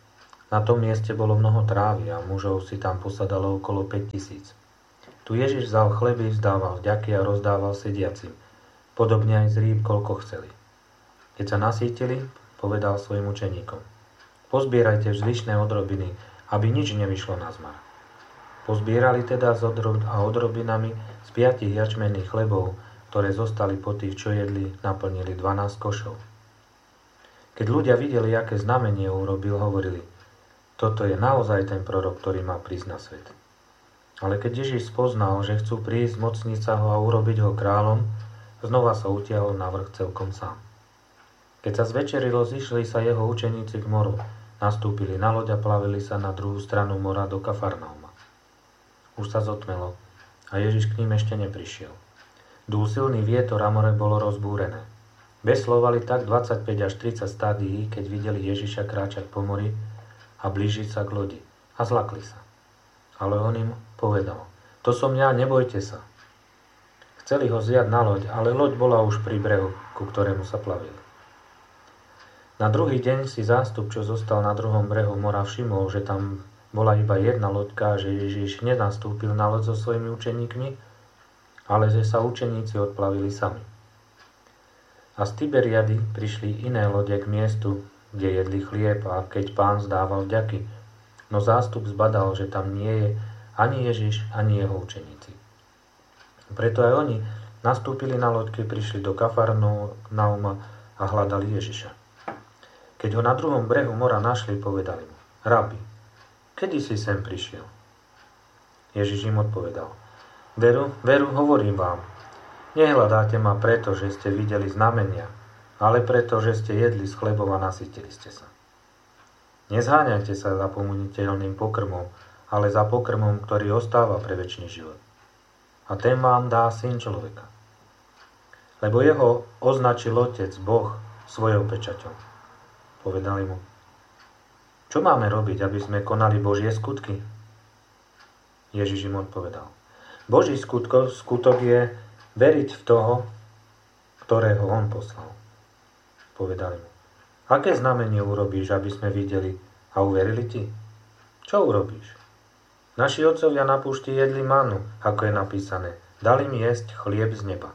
Na tom mieste bolo mnoho trávy a mužov si tam posadalo okolo päť tisíc. Tu Ježiš vzal chleby, vzdával vďaky a rozdával sediacim, podobne aj z rýb, koľko chceli. Keď sa nasýtili, povedal svojim učeníkom: Pozbierajte zvyšné odrobiny, aby nič nevyšlo na zmar. Pozbierali teda s odrob- a odrobinami z piatich jačmenných chlebov, ktoré zostali po tých, čo jedli, naplnili dvanásť košov. Keď ľudia videli, aké znamenie urobil, hovorili: Toto je naozaj ten prorok, ktorý má prísť na svet. Ale keď Ježiš spoznal, že chcú prísť, zmocniť sa ho a urobiť ho kráľom, znova sa utiahol na vrch celkom sám. Keď sa zvečerilo, zišli sa jeho učeníci k moru, nastúpili na loď a plavili sa na druhú stranu mora do Kafarnauma. Už sa zotmelo a Ježiš k ním ešte neprišiel. Dúl silný vietor a more bolo rozbúrené. Veslovali tak dvadsaťpäť až tridsať stádií, keď videli Ježiša kráčať po mori a blížiť sa k lodi, a zlakli sa. Ale on im povedal: To som ja, nebojte sa. Chceli ho vziať na loď, ale loď bola už pri brehu, ku ktorému sa plavili. Na druhý deň si zástup, čo zostal na druhom brehu mora, všimol, že tam bola iba jedna loďka, že Ježiš nenastúpil na loď so svojimi učeníkmi, ale že sa učeníci odplavili sami. A z Tiberiady prišli iné lode k miestu, kde jedli chlieb, a keď Pán zdával vďaky, no zástup zbadal, že tam nie je ani Ježiš, ani jeho učeníci. Preto aj oni nastúpili na loďke, prišli do Kafarnauma a hľadali Ježiša. Keď ho na druhom brehu mora našli, povedali mu: Rabi, kedy si sem prišiel? Ježiš im odpovedal: Veru, veru, hovorím vám, nehľadáte ma preto, že ste videli znamenia, ale preto, že ste jedli z chlebov a nasytili ste sa. Nezháňajte sa za pomuniteľným pokrmom, ale za pokrmom, ktorý ostáva pre večný život. A ten vám dá Syn človeka. Lebo jeho označil Otec, Boh, svojou pečaťou. Povedali mu: Čo máme robiť, aby sme konali Božie skutky? Ježiš im odpovedal: Boží skutok, skutok je veriť v toho, ktorého on poslal. Povedali mu: Aké znamenie urobíš, aby sme videli a uverili ti? Čo urobíš? Naši otcovia na púšti jedli manu, ako je napísané: Dali mi jesť chlieb z neba.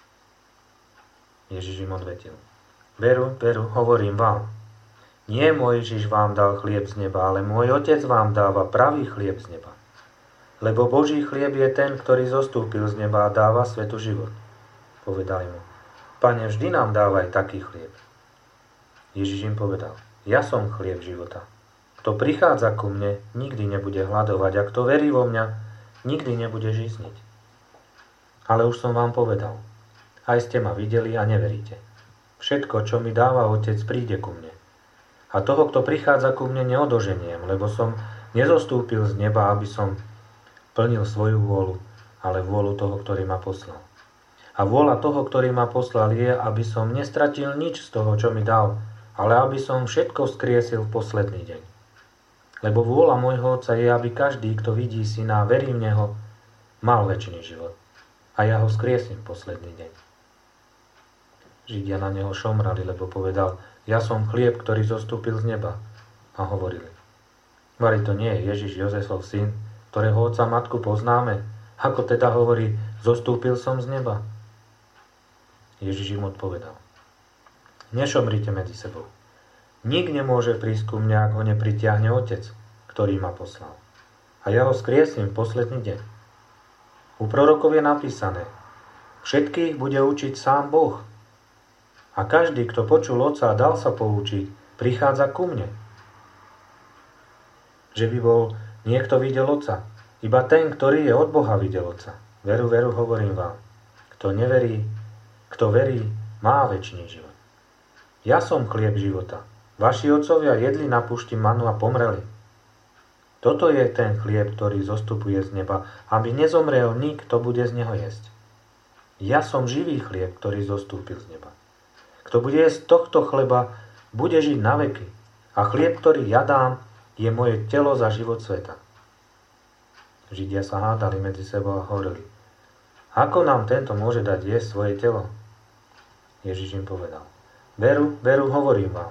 Ježiš im odvetil: Veru, veru, hovorím vám, nie Mojžiš vám dal chlieb z neba, ale môj Otec vám dáva pravý chlieb z neba. Lebo Boží chlieb je ten, ktorý zostúpil z neba a dáva svetu život. Povedali mu: Pane, vždy nám dávaj taký chlieb. Ježiš im povedal: Ja som chlieb života. Kto prichádza ku mne, nikdy nebude hladovať, a kto verí vo mňa, nikdy nebude žízniť. Ale už som vám povedal, aj ste ma videli a neveríte. Všetko, čo mi dáva Otec, príde ku mne. A toho, kto prichádza ku mne, neodoženiem, lebo som nezostúpil z neba, aby som plnil svoju vôľu, ale vôľu toho, ktorý ma poslal. A vôľa toho, ktorý ma poslal, je, aby som nestratil nič z toho, čo mi dal, ale aby som všetko vzkriesil v posledný deň. Lebo vôľa môjho Otca je, aby každý, kto vidí Syna a verí v Neho, mal večný život. A ja ho vzkriesím v posledný deň. Židia na neho šomrali, lebo povedal: Ja som chlieb, ktorý zostúpil z neba. A hovorili: Vari to nie je Ježiš, Jozefov syn, ktorého otca matku poznáme? Ako teda hovorí: Zostúpil som z neba? Ježiš im odpovedal: Nešomrite medzi sebou. Nik nemôže prísť ku mne, ak ho nepritiahne Otec, ktorý ma poslal. A ja ho skriesím v posledný deň. U prorokov je napísané: Všetkých bude učiť sám Boh. A každý, kto počul Otca a dal sa poučiť, prichádza ku mne. Že by bol niekto videl Otca, iba ten, ktorý je od Boha, videl Otca. Veru, veru, hovorím vám, kto neverí, kto verí, má večný život. Ja som chlieb života. Vaši otcovia jedli na púšti manu a pomreli. Toto je ten chlieb, ktorý zostupuje z neba, aby nezomrel nik, kto bude z neho jesť. Ja som živý chlieb, ktorý zostúpil z neba. Kto bude jesť tohto chleba, bude žiť na veky. A chlieb, ktorý ja dám, je moje telo za život sveta. Židia sa hádali medzi sebou a hovorili: Ako nám tento môže dať jesť svoje telo? Ježiš im povedal: Veru, veru, hovorím vám,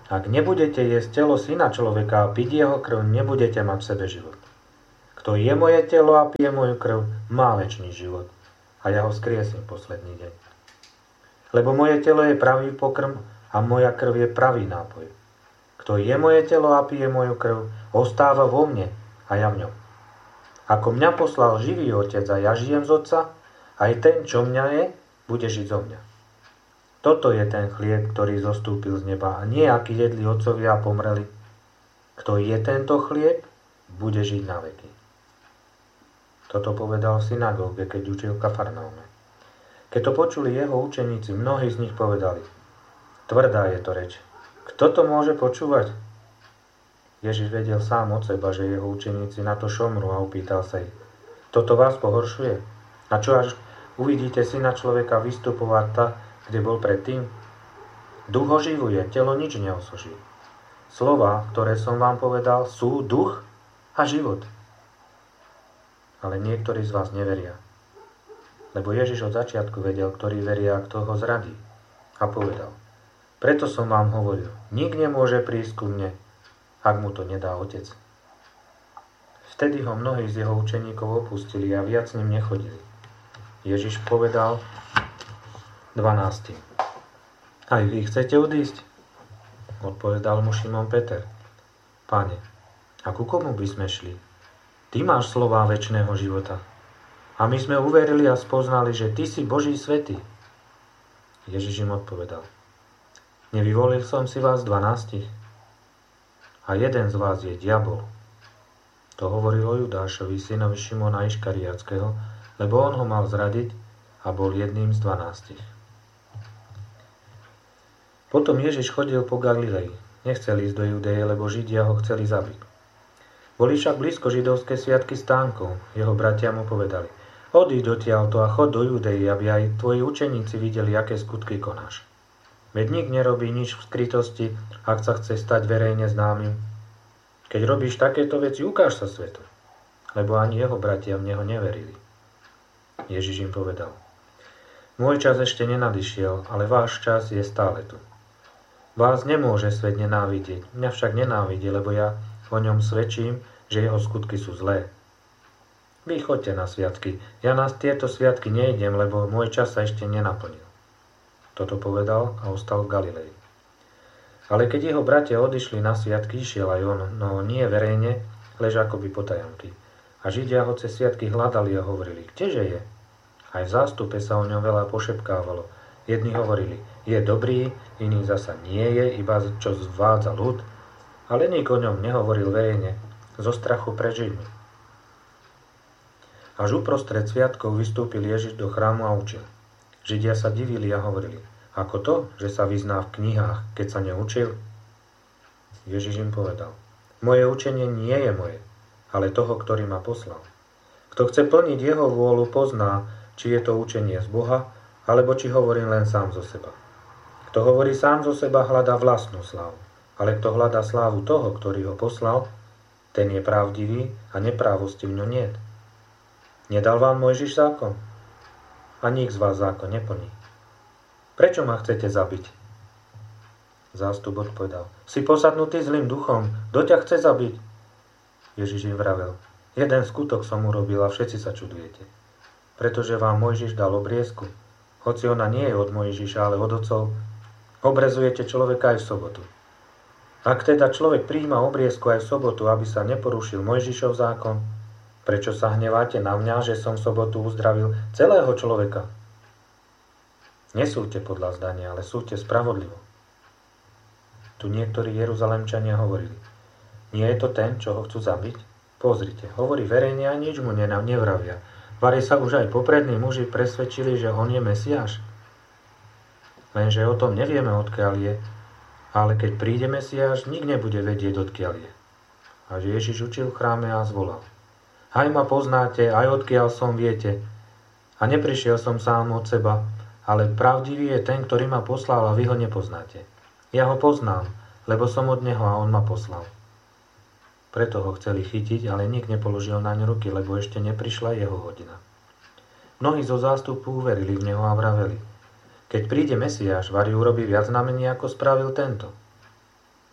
Ak nebudete jesť telo Syna človeka a piť jeho krv, nebudete mať v sebe život. Kto je moje telo a pije moju krv, má večný život a ja ho skriesím posledný deň. Lebo moje telo je pravý pokrm a moja krv je pravý nápoj. Kto je moje telo a pije moju krv, ostáva vo mne a ja v ňom. Ako mňa poslal živý Otec a ja žijem z Otca, aj ten, čo mňa je, bude žiť zo mňa. Toto je ten chlieb, ktorý zostúpil z neba a nie aký jedli otcovia a pomreli. Kto je tento chlieb, bude žiť na veky. Toto povedal v synagóge, keď učil v Kafarnaume. Keď to počuli jeho učeníci, mnohí z nich povedali: tvrdá je to reč. Kto to môže počúvať? Ježiš vedel sám od seba, že jeho učeníci na to šomru a opýtal sa ich: toto vás pohoršuje? A čo až uvidíte Syna človeka vystupovať tak, kde bol predtým? Duch oživuje, telo nič neosoží. Slová, ktoré som vám povedal, sú duch a život. Ale niektorí z vás neveria. Lebo Ježiš od začiatku vedel, ktorý veria a kto ho zradí. A povedal: preto som vám hovoril, nik nemôže prísť ku mne, ak mu to nedá Otec. Vtedy ho mnohí z jeho učeníkov opustili a viac s ním nechodili. Ježiš povedal dvanástym: aj vy chcete odísť? Odpovedal mu Šimon Peter: Pane, a ku komu by sme šli? Ty máš slová večného života. A my sme uverili a spoznali, že Ty si Boží svätý. Ježiš im odpovedal: nevyvolil som si vás dvanástich? A jeden z vás je diabol. To hovoril o Judášovi, synovi Šimona Iškariátskeho, lebo on ho mal zradiť a bol jedným z dvanástich. Potom Ježiš chodil po Galilei. Nechcel ísť do Judeje, lebo Židia ho chceli zabiť. Boli však blízko židovské sviatky stánkov. Jeho bratia mu povedali: odíď odtiaľto a chod do Judei, aby aj tvoji učeníci videli, aké skutky konáš. Veď nik nerobí nič v skrytosti, ak sa chce stať verejne známym. Keď robíš takéto veci, ukáž sa svetu. Lebo ani jeho bratia v neho neverili. Ježiš im povedal: môj čas ešte nenadišiel, ale váš čas je stále tu. Vás nemôže svet nenávidieť, mňa však nenávidí, lebo ja o ňom svedčím, že jeho skutky sú zlé. Vy choďte na sviatky, ja na tieto sviatky nejdem, lebo môj čas sa ešte nenaplnil. Toto povedal a ostal v Galilei. Ale keď jeho bratia odišli na sviatky, išiel aj on, no nie verejne, lež akoby potajomky. A Židia ho cez sviatky hľadali a hovorili: kdeže je? Aj v zástupe sa o ňom veľa pošepkávalo. Jedni hovorili: je dobrý, iný zasa nie je, iba čo zvádza ľud. Ale nik o ňom nehovoril verejne, zo strachu pred Židmi. Až uprostred sviatkov vystúpil Ježiš do chrámu a učil. Židia sa divili a hovorili: ako to, že sa vyzná v knihách, keď sa neučil? Ježiš im povedal: moje učenie nie je moje, ale toho, ktorý ma poslal. Kto chce plniť jeho vôľu, pozná, či je to učenie z Boha, alebo či hovorím len sám zo seba. Kto hovorí sám zo seba, hľadá vlastnú slávu. Ale kto hľadá slávu toho, ktorý ho poslal, ten je pravdivý a neprávosti v ňom niet. Nedal vám Mojžiš zákon? A nik z vás zákon neplní. Prečo ma chcete zabiť? Zástup odpovedal: si posadnutý zlým duchom, kto ťa chce zabiť? Ježiš im vravel: jeden skutok som urobil a všetci sa čudujete. Pretože vám Mojžiš dal obriezku, hoci ona nie je od Mojžiša, ale od otcov, obrezujete človeka aj v sobotu. Ak teda človek prijíma obriezku aj v sobotu, aby sa neporušil Mojžišov zákon, prečo sa hneváte na mňa, že som v sobotu uzdravil celého človeka? Nesúďte podľa zdania, ale súďte spravodlivo. Tu niektorí Jeruzalemčania hovorili: nie je to ten, čo ho chcú zabiť? Pozrite, hovorí verejne a nič mu nevravia. Vari sa už aj poprední muži presvedčili, že on je Mesiáš. Lenže o tom nevieme, odkiaľ je, ale keď príde Mesiáš, nik nebude vedieť, odkiaľ je. A Ježiš učil v chráme a zvolal: aj ma poznáte, aj odkiaľ som viete. A neprišiel som sám od seba, ale pravdivý je ten, ktorý ma poslal a vy ho nepoznáte. Ja ho poznám, lebo som od neho a on ma poslal. Preto ho chceli chytiť, ale nik nepoložil naň ruky, lebo ešte neprišla jeho hodina. Mnohí zo zástupu uverili v neho a vraveli: keď príde Mesiáš, vari urobí viac znamení, ako spravil tento.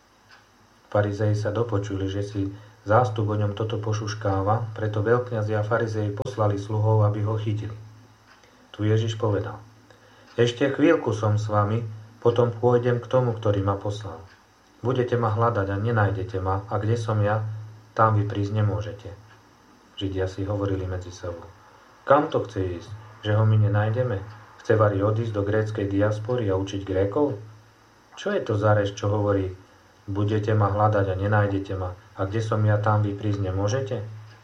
Farizei sa dopočuli, že si zástup o ňom toto pošuškáva, preto veľkňazi a farizei poslali sluhov, aby ho chytili. Tu Ježiš povedal: Ešte chvíľku som s vami, potom pôjdem k tomu, ktorý ma poslal. Budete ma hľadať a nenájdete ma, a kde som ja, tam vy prísť nemôžete. Židia si hovorili medzi sebou: Kam to chce ísť, že ho my nenájdeme? Chce vari odísť do gréckej diaspory a učiť Grékov? Čo je to za reč, čo hovorí: Budete ma hľadať a nenájdete ma, a kde som ja, tam vy prísť nemôžete?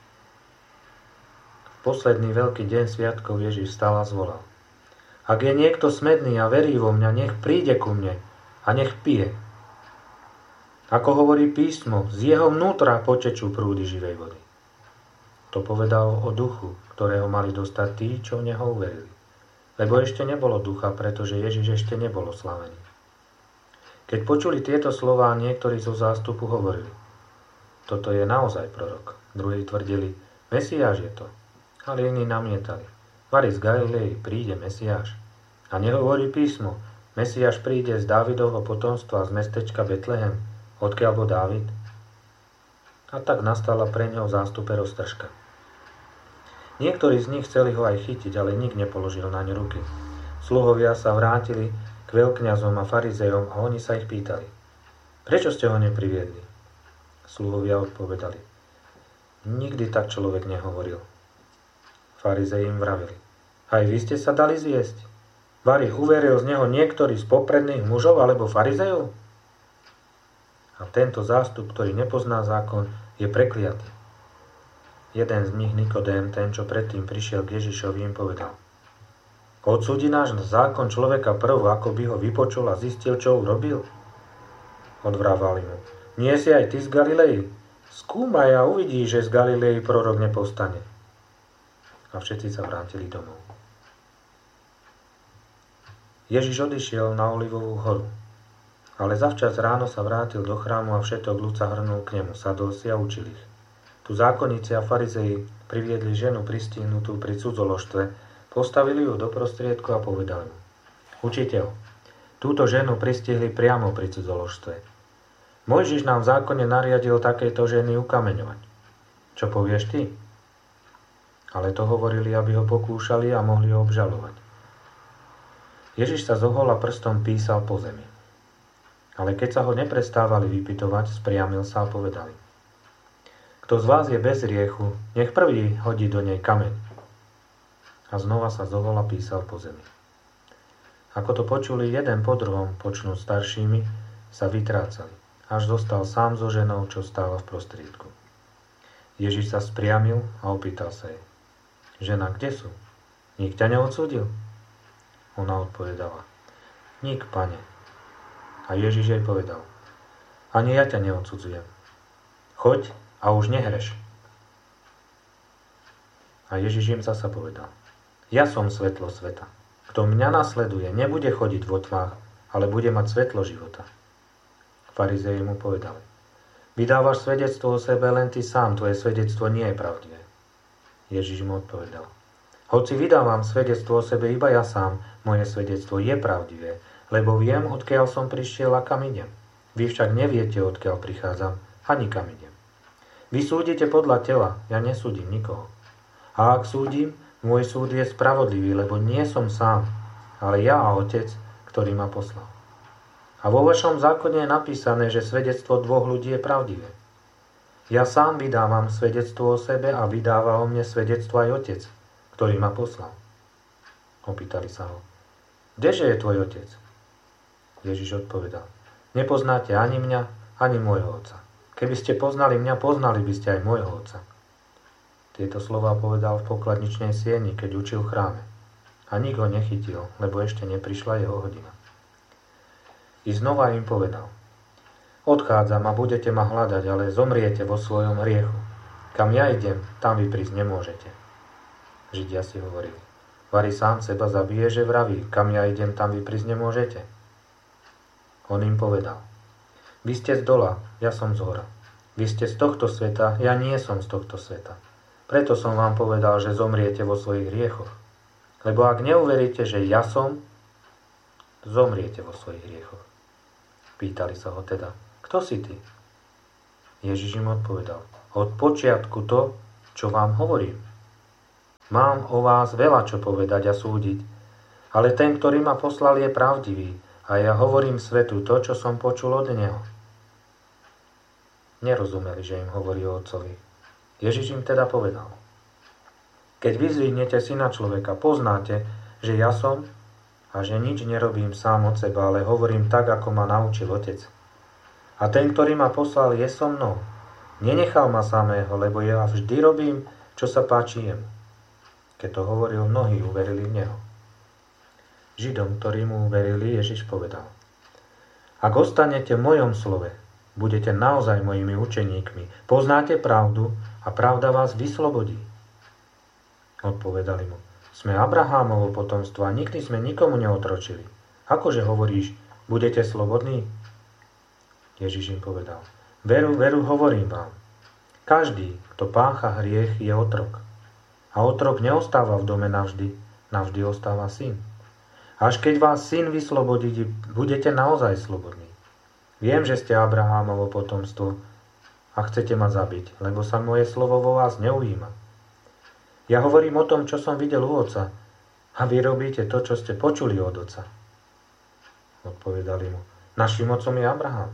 V posledný veľký deň sviatkov Ježiš vstal a zvolal: Ak je niekto smedný a verí vo mňa, nech príde ku mne a nech pije. Ako hovorí písmo, z jeho vnútra potečú prúdy živej vody. To povedal o duchu, ktorého mali dostať tí, čo v neho uverili. Lebo ešte nebolo ducha, pretože Ježiš ešte nebol oslavený. Keď počuli tieto slová, niektorí zo zástupu hovorili: Toto je naozaj prorok. Druhí tvrdili: Mesiáš je to. Ale iní namietali: Vari z Galilei príde Mesiáš. A nehovorí písmo: Mesiáš príde z Dávidovho potomstva z mestečka Betlehem, odkiaľ bol Dávid? A tak nastala pre ňou v zástupe roztržka. Niektorí z nich chceli ho aj chytiť, ale nik nepoložil naň ruky. Sluhovia sa vrátili k veľkňazom a farizejom a oni sa ich pýtali: Prečo ste ho nepriviedli? Sluhovia odpovedali: Nikdy tak človek nehovoril. Farizei im vravili: Aj vy ste sa dali zjesť? Vari uveril z neho niektorý z popredných mužov alebo farizejov? A tento zástup, ktorý nepozná zákon, je prekliatý. Jeden z nich, Nikodém, ten, čo predtým prišiel k Ježišovi, im povedal: Odsúdi náš zákon človeka prv, ako by ho vypočul a zistil, čo urobil? Odvrávali mu: Nie si aj ty z Galilei? Skúmaj a uvidíš, že z Galilei prorok nepostane. A všetci sa vrátili domov. Ježiš odišiel na Olivovú horu. Ale zavčas ráno sa vrátil do chrámu a všetok ľud sa hrnul k nemu, sadol si a učil ich. Tu zákonníci a farizei priviedli ženu pristihnutú pri cudzoložstve, postavili ju do prostriedku a povedali mu: Učiteľ, túto ženu pristihli priamo pri cudzoložstve. Mojžiš nám v zákone nariadil takéto ženy ukameňovať. Čo povieš ty? Ale to hovorili, aby ho pokúšali a mohli ho obžalovať. Ježiš sa zohol a prstom písal po zemi. Ale keď sa ho neprestávali vypytovať, spriamil sa a povedali: Kto z vás je bez hriechu, nech prvý hodí do nej kameň. A znova sa zohol a písal po zemi. Ako to počuli jeden po druhom, počnúť staršími, sa vytrácali, až zostal sám so ženou, čo stála v prostriedku. Ježiš sa spriamil a opýtal sa jej: Žena, kde sú? Nik ťa neodsúdil? Ona odpovedala: Nik, pane. A Ježiš jej povedal: Ani ja ťa neodsudzujem. Choď a už nehreš. A Ježiš im zasa povedal: Ja som svetlo sveta. Kto mňa nasleduje, nebude chodiť vo tmách, ale bude mať svetlo života. Farizei mu povedali: Vydávaš svedectvo o sebe len ty sám, tvoje svedectvo nie je pravdivé. Ježiš mu odpovedal: Hoci vydávam svedectvo o sebe iba ja sám, moje svedectvo je pravdivé, lebo viem, odkiaľ som prišiel a kam idem. Vy však neviete, odkiaľ prichádzam, ani kam idem. Vy súdite podľa tela, ja nesúdim nikoho. A ak súdim, môj súd je spravodlivý, lebo nie som sám, ale ja a Otec, ktorý ma poslal. A vo vašom zákone je napísané, že svedectvo dvoch ľudí je pravdivé. Ja sám vydávam svedectvo o sebe a vydáva o mne svedectvo aj Otec, ktorý ma poslal. Opýtali sa ho: Kdeže je tvoj Otec? Ježiš odpovedal: Nepoznáte ani mňa, ani môjho Otca. Keby ste poznali mňa, poznali by ste aj môjho Otca. Tieto slová povedal v pokladničnej sieni, keď učil v chráme. A nik ho nechytil, lebo ešte neprišla jeho hodina. I znova im povedal: Odchádzam a budete ma hľadať, ale zomriete vo svojom hriechu. Kam ja idem, tam vy prísť nemôžete. Židia si hovorili: Vari sám seba zabije, že vraví: Kam ja idem, tam vy prísť nemôžete. On im povedal: Vy ste z dola, ja som z hora. Vy ste z tohto sveta, ja nie som z tohto sveta. Preto som vám povedal, že zomriete vo svojich hriechoch. Lebo ak neuveríte, že ja som, zomriete vo svojich hriechoch. Pýtali sa ho teda: Kto si ty? Ježiš im odpovedal: Od počiatku to, čo vám hovorím. Mám o vás veľa čo povedať a súdiť, ale ten, ktorý ma poslal, je pravdivý a ja hovorím svetu to, čo som počul od neho. Nerozumeli, že im hovorí o Otcovi. Ježiš im teda povedal: Keď vyzvihnete Syna človeka, poznáte, že ja som a že nič nerobím sám od seba, ale hovorím tak, ako ma naučil Otec. A ten, ktorý ma poslal, je so mnou. Nenechal ma samého, lebo ja vždy robím, čo sa páči jemu. Keď to hovoril, mnohí uverili v neho. Židom, ktorí mu uverili, Ježiš povedal: Ak ostanete v mojom slove, budete naozaj mojimi učeníkmi. Poznáte pravdu a pravda vás vyslobodí. Odpovedali mu: Sme Abrahámovo potomstvo a nikdy sme nikomu neotročili. Akože hovoríš, budete slobodní? Ježiš im povedal: Veru, veru, hovorím vám. Každý, kto pácha hriech, je otrok. A otrok neostáva v dome navždy, navždy ostáva syn. Až keď vás syn vyslobodí, budete naozaj slobodní. Viem, že ste Abrahámovo potomstvo a chcete ma zabiť, lebo sa moje slovo vo vás neujíma. Ja hovorím o tom, čo som videl u Otca, a vy robíte to, čo ste počuli od Otca. Odpovedali mu: Naším otcom je Abraham.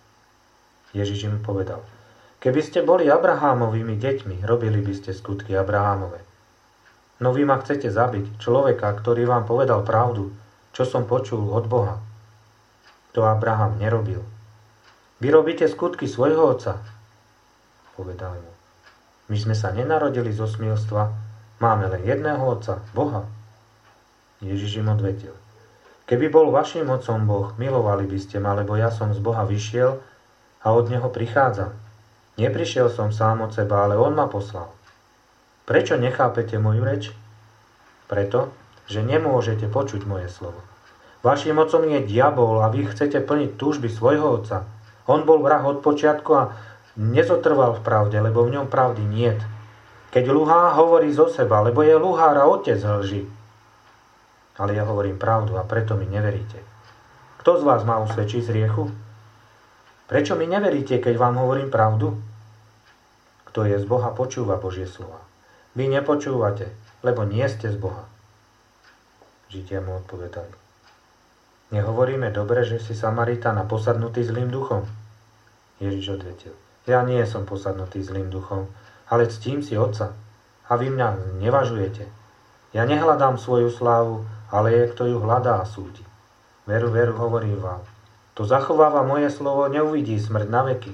Ježiš im povedal: Keby ste boli Abrahámovými deťmi, robili by ste skutky Abrahámove. No vy ma chcete zabiť, človeka, ktorý vám povedal pravdu, čo som počul od Boha. To Abraham nerobil. Vy robíte skutky svojho otca. Povedali mu: My sme sa nenarodili zo smilstva, máme len jedného otca, Boha. Ježiš im odvetil: Keby bol vašim otcom Boh, milovali by ste ma, lebo ja som z Boha vyšiel a od neho prichádzam. Neprišiel som sám od seba, ale on ma poslal. Prečo nechápete moju reč? Preto, že nemôžete počuť moje slovo. Vaším otcom je diabol a vy chcete plniť túžby svojho otca. On bol vrah od počiatku a nezotrval v pravde, lebo v ňom pravdy niet. Keď luhá, hovorí zo seba, lebo je luhár a otec lži. Ale ja hovorím pravdu a preto mi neveríte. Kto z vás má usvedčiť z hriechu? Prečo mi neveríte, keď vám hovorím pravdu? Kto je z Boha, počúva Božie slova. Vy nepočúvate, lebo nie ste z Boha. Židia mu odpovedali: Nehovoríme dobre, že si Samaritana posadnutý zlým duchom? Ježiš odvetil: Ja nie som posadnutý zlým duchom, ale ctím si Otca. A vy mňa nevažujete. Ja nehľadám svoju slávu, ale je, kto ju hľadá a súdi. Veru, veru, hovorím vám. To zachováva moje slovo, neuvidí smrť na veky.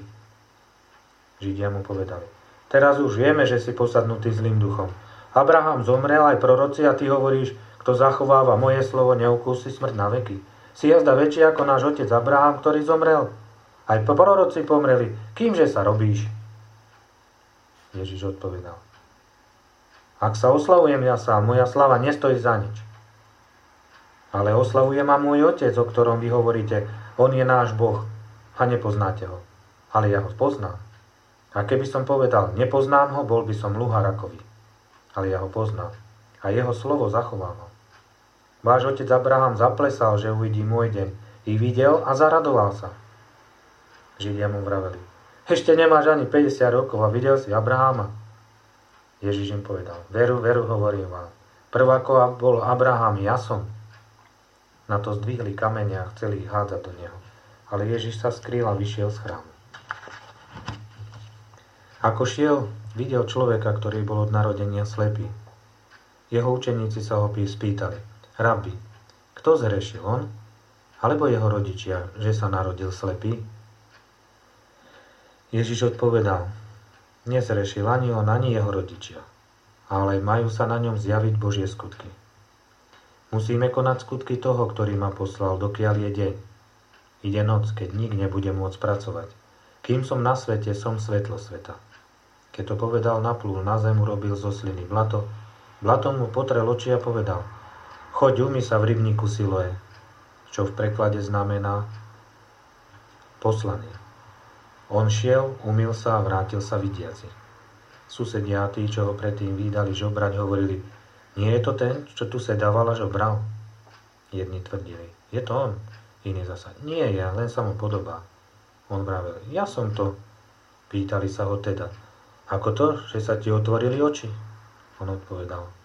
Židia mu povedali: Teraz už vieme, že si posadnutý zlým duchom. Abraham zomrel, aj proroci, a ty hovoríš: Kto zachováva moje slovo, neukúsi smrť na veky. Si jazda väčší ako náš otec Abraham, ktorý zomrel. Aj proroci pomreli. Kýmže sa robíš? Ježiš odpovedal: Ak sa oslavujem ja sám, moja slava nestojí za nič. Ale oslavuje ma môj otec, o ktorom vy hovoríte: On je náš Boh a nepoznáte ho. Ale ja ho poznám. A keby som povedal: Nepoznám ho, bol by som luhár ako vy. Ale ja ho poznám a jeho slovo zachovávam. Váš otec Abraham zaplesal, že uvidí môj deň. I videl a zaradoval sa. Židia mu vraveli: Ešte nemáš ani päťdesiat rokov a videl si Abrahama? Ježiš im povedal: Veru, veru, hovorím vám. Prv ako bol Abraham, ja som. Na to zdvihli kamene a chceli ich hádzať do neho. Ale Ježiš sa skrýl a vyšiel z chrámu. Ako šiel, videl človeka, ktorý bol od narodenia slepý. Jeho učeníci sa ho spýtali: Rabi, kto zhrešil, on alebo jeho rodičia, že sa narodil slepý? Ježiš odpovedal: Nezhrešil ani on, ani jeho rodičia, ale majú sa na ňom zjaviť Božie skutky. Musíme konať skutky toho, ktorý ma poslal, dokiaľ je deň. Ide noc, keď nik nebude môcť pracovať. Kým som na svete, som svetlo sveta. Keď to povedal, naplul na zem, urobil zo sliny blato. Blatom mu potrel oči a povedal: Choď, umyj sa v rybníku Siloé, čo v preklade znamená poslanie. On šiel, umyl sa a vrátil sa vidiaci. Susedia a tí, čo ho predtým vídali žobrať, hovorili: Nie je to ten, čo tu sedával a žobral? Jedni tvrdili: Je to on. Iní zasa: Nie je, len sa mu podobá. On vravel: Ja som to. Pýtali sa ho teda, ako to, že sa ti otvorili oči? On odpovedal,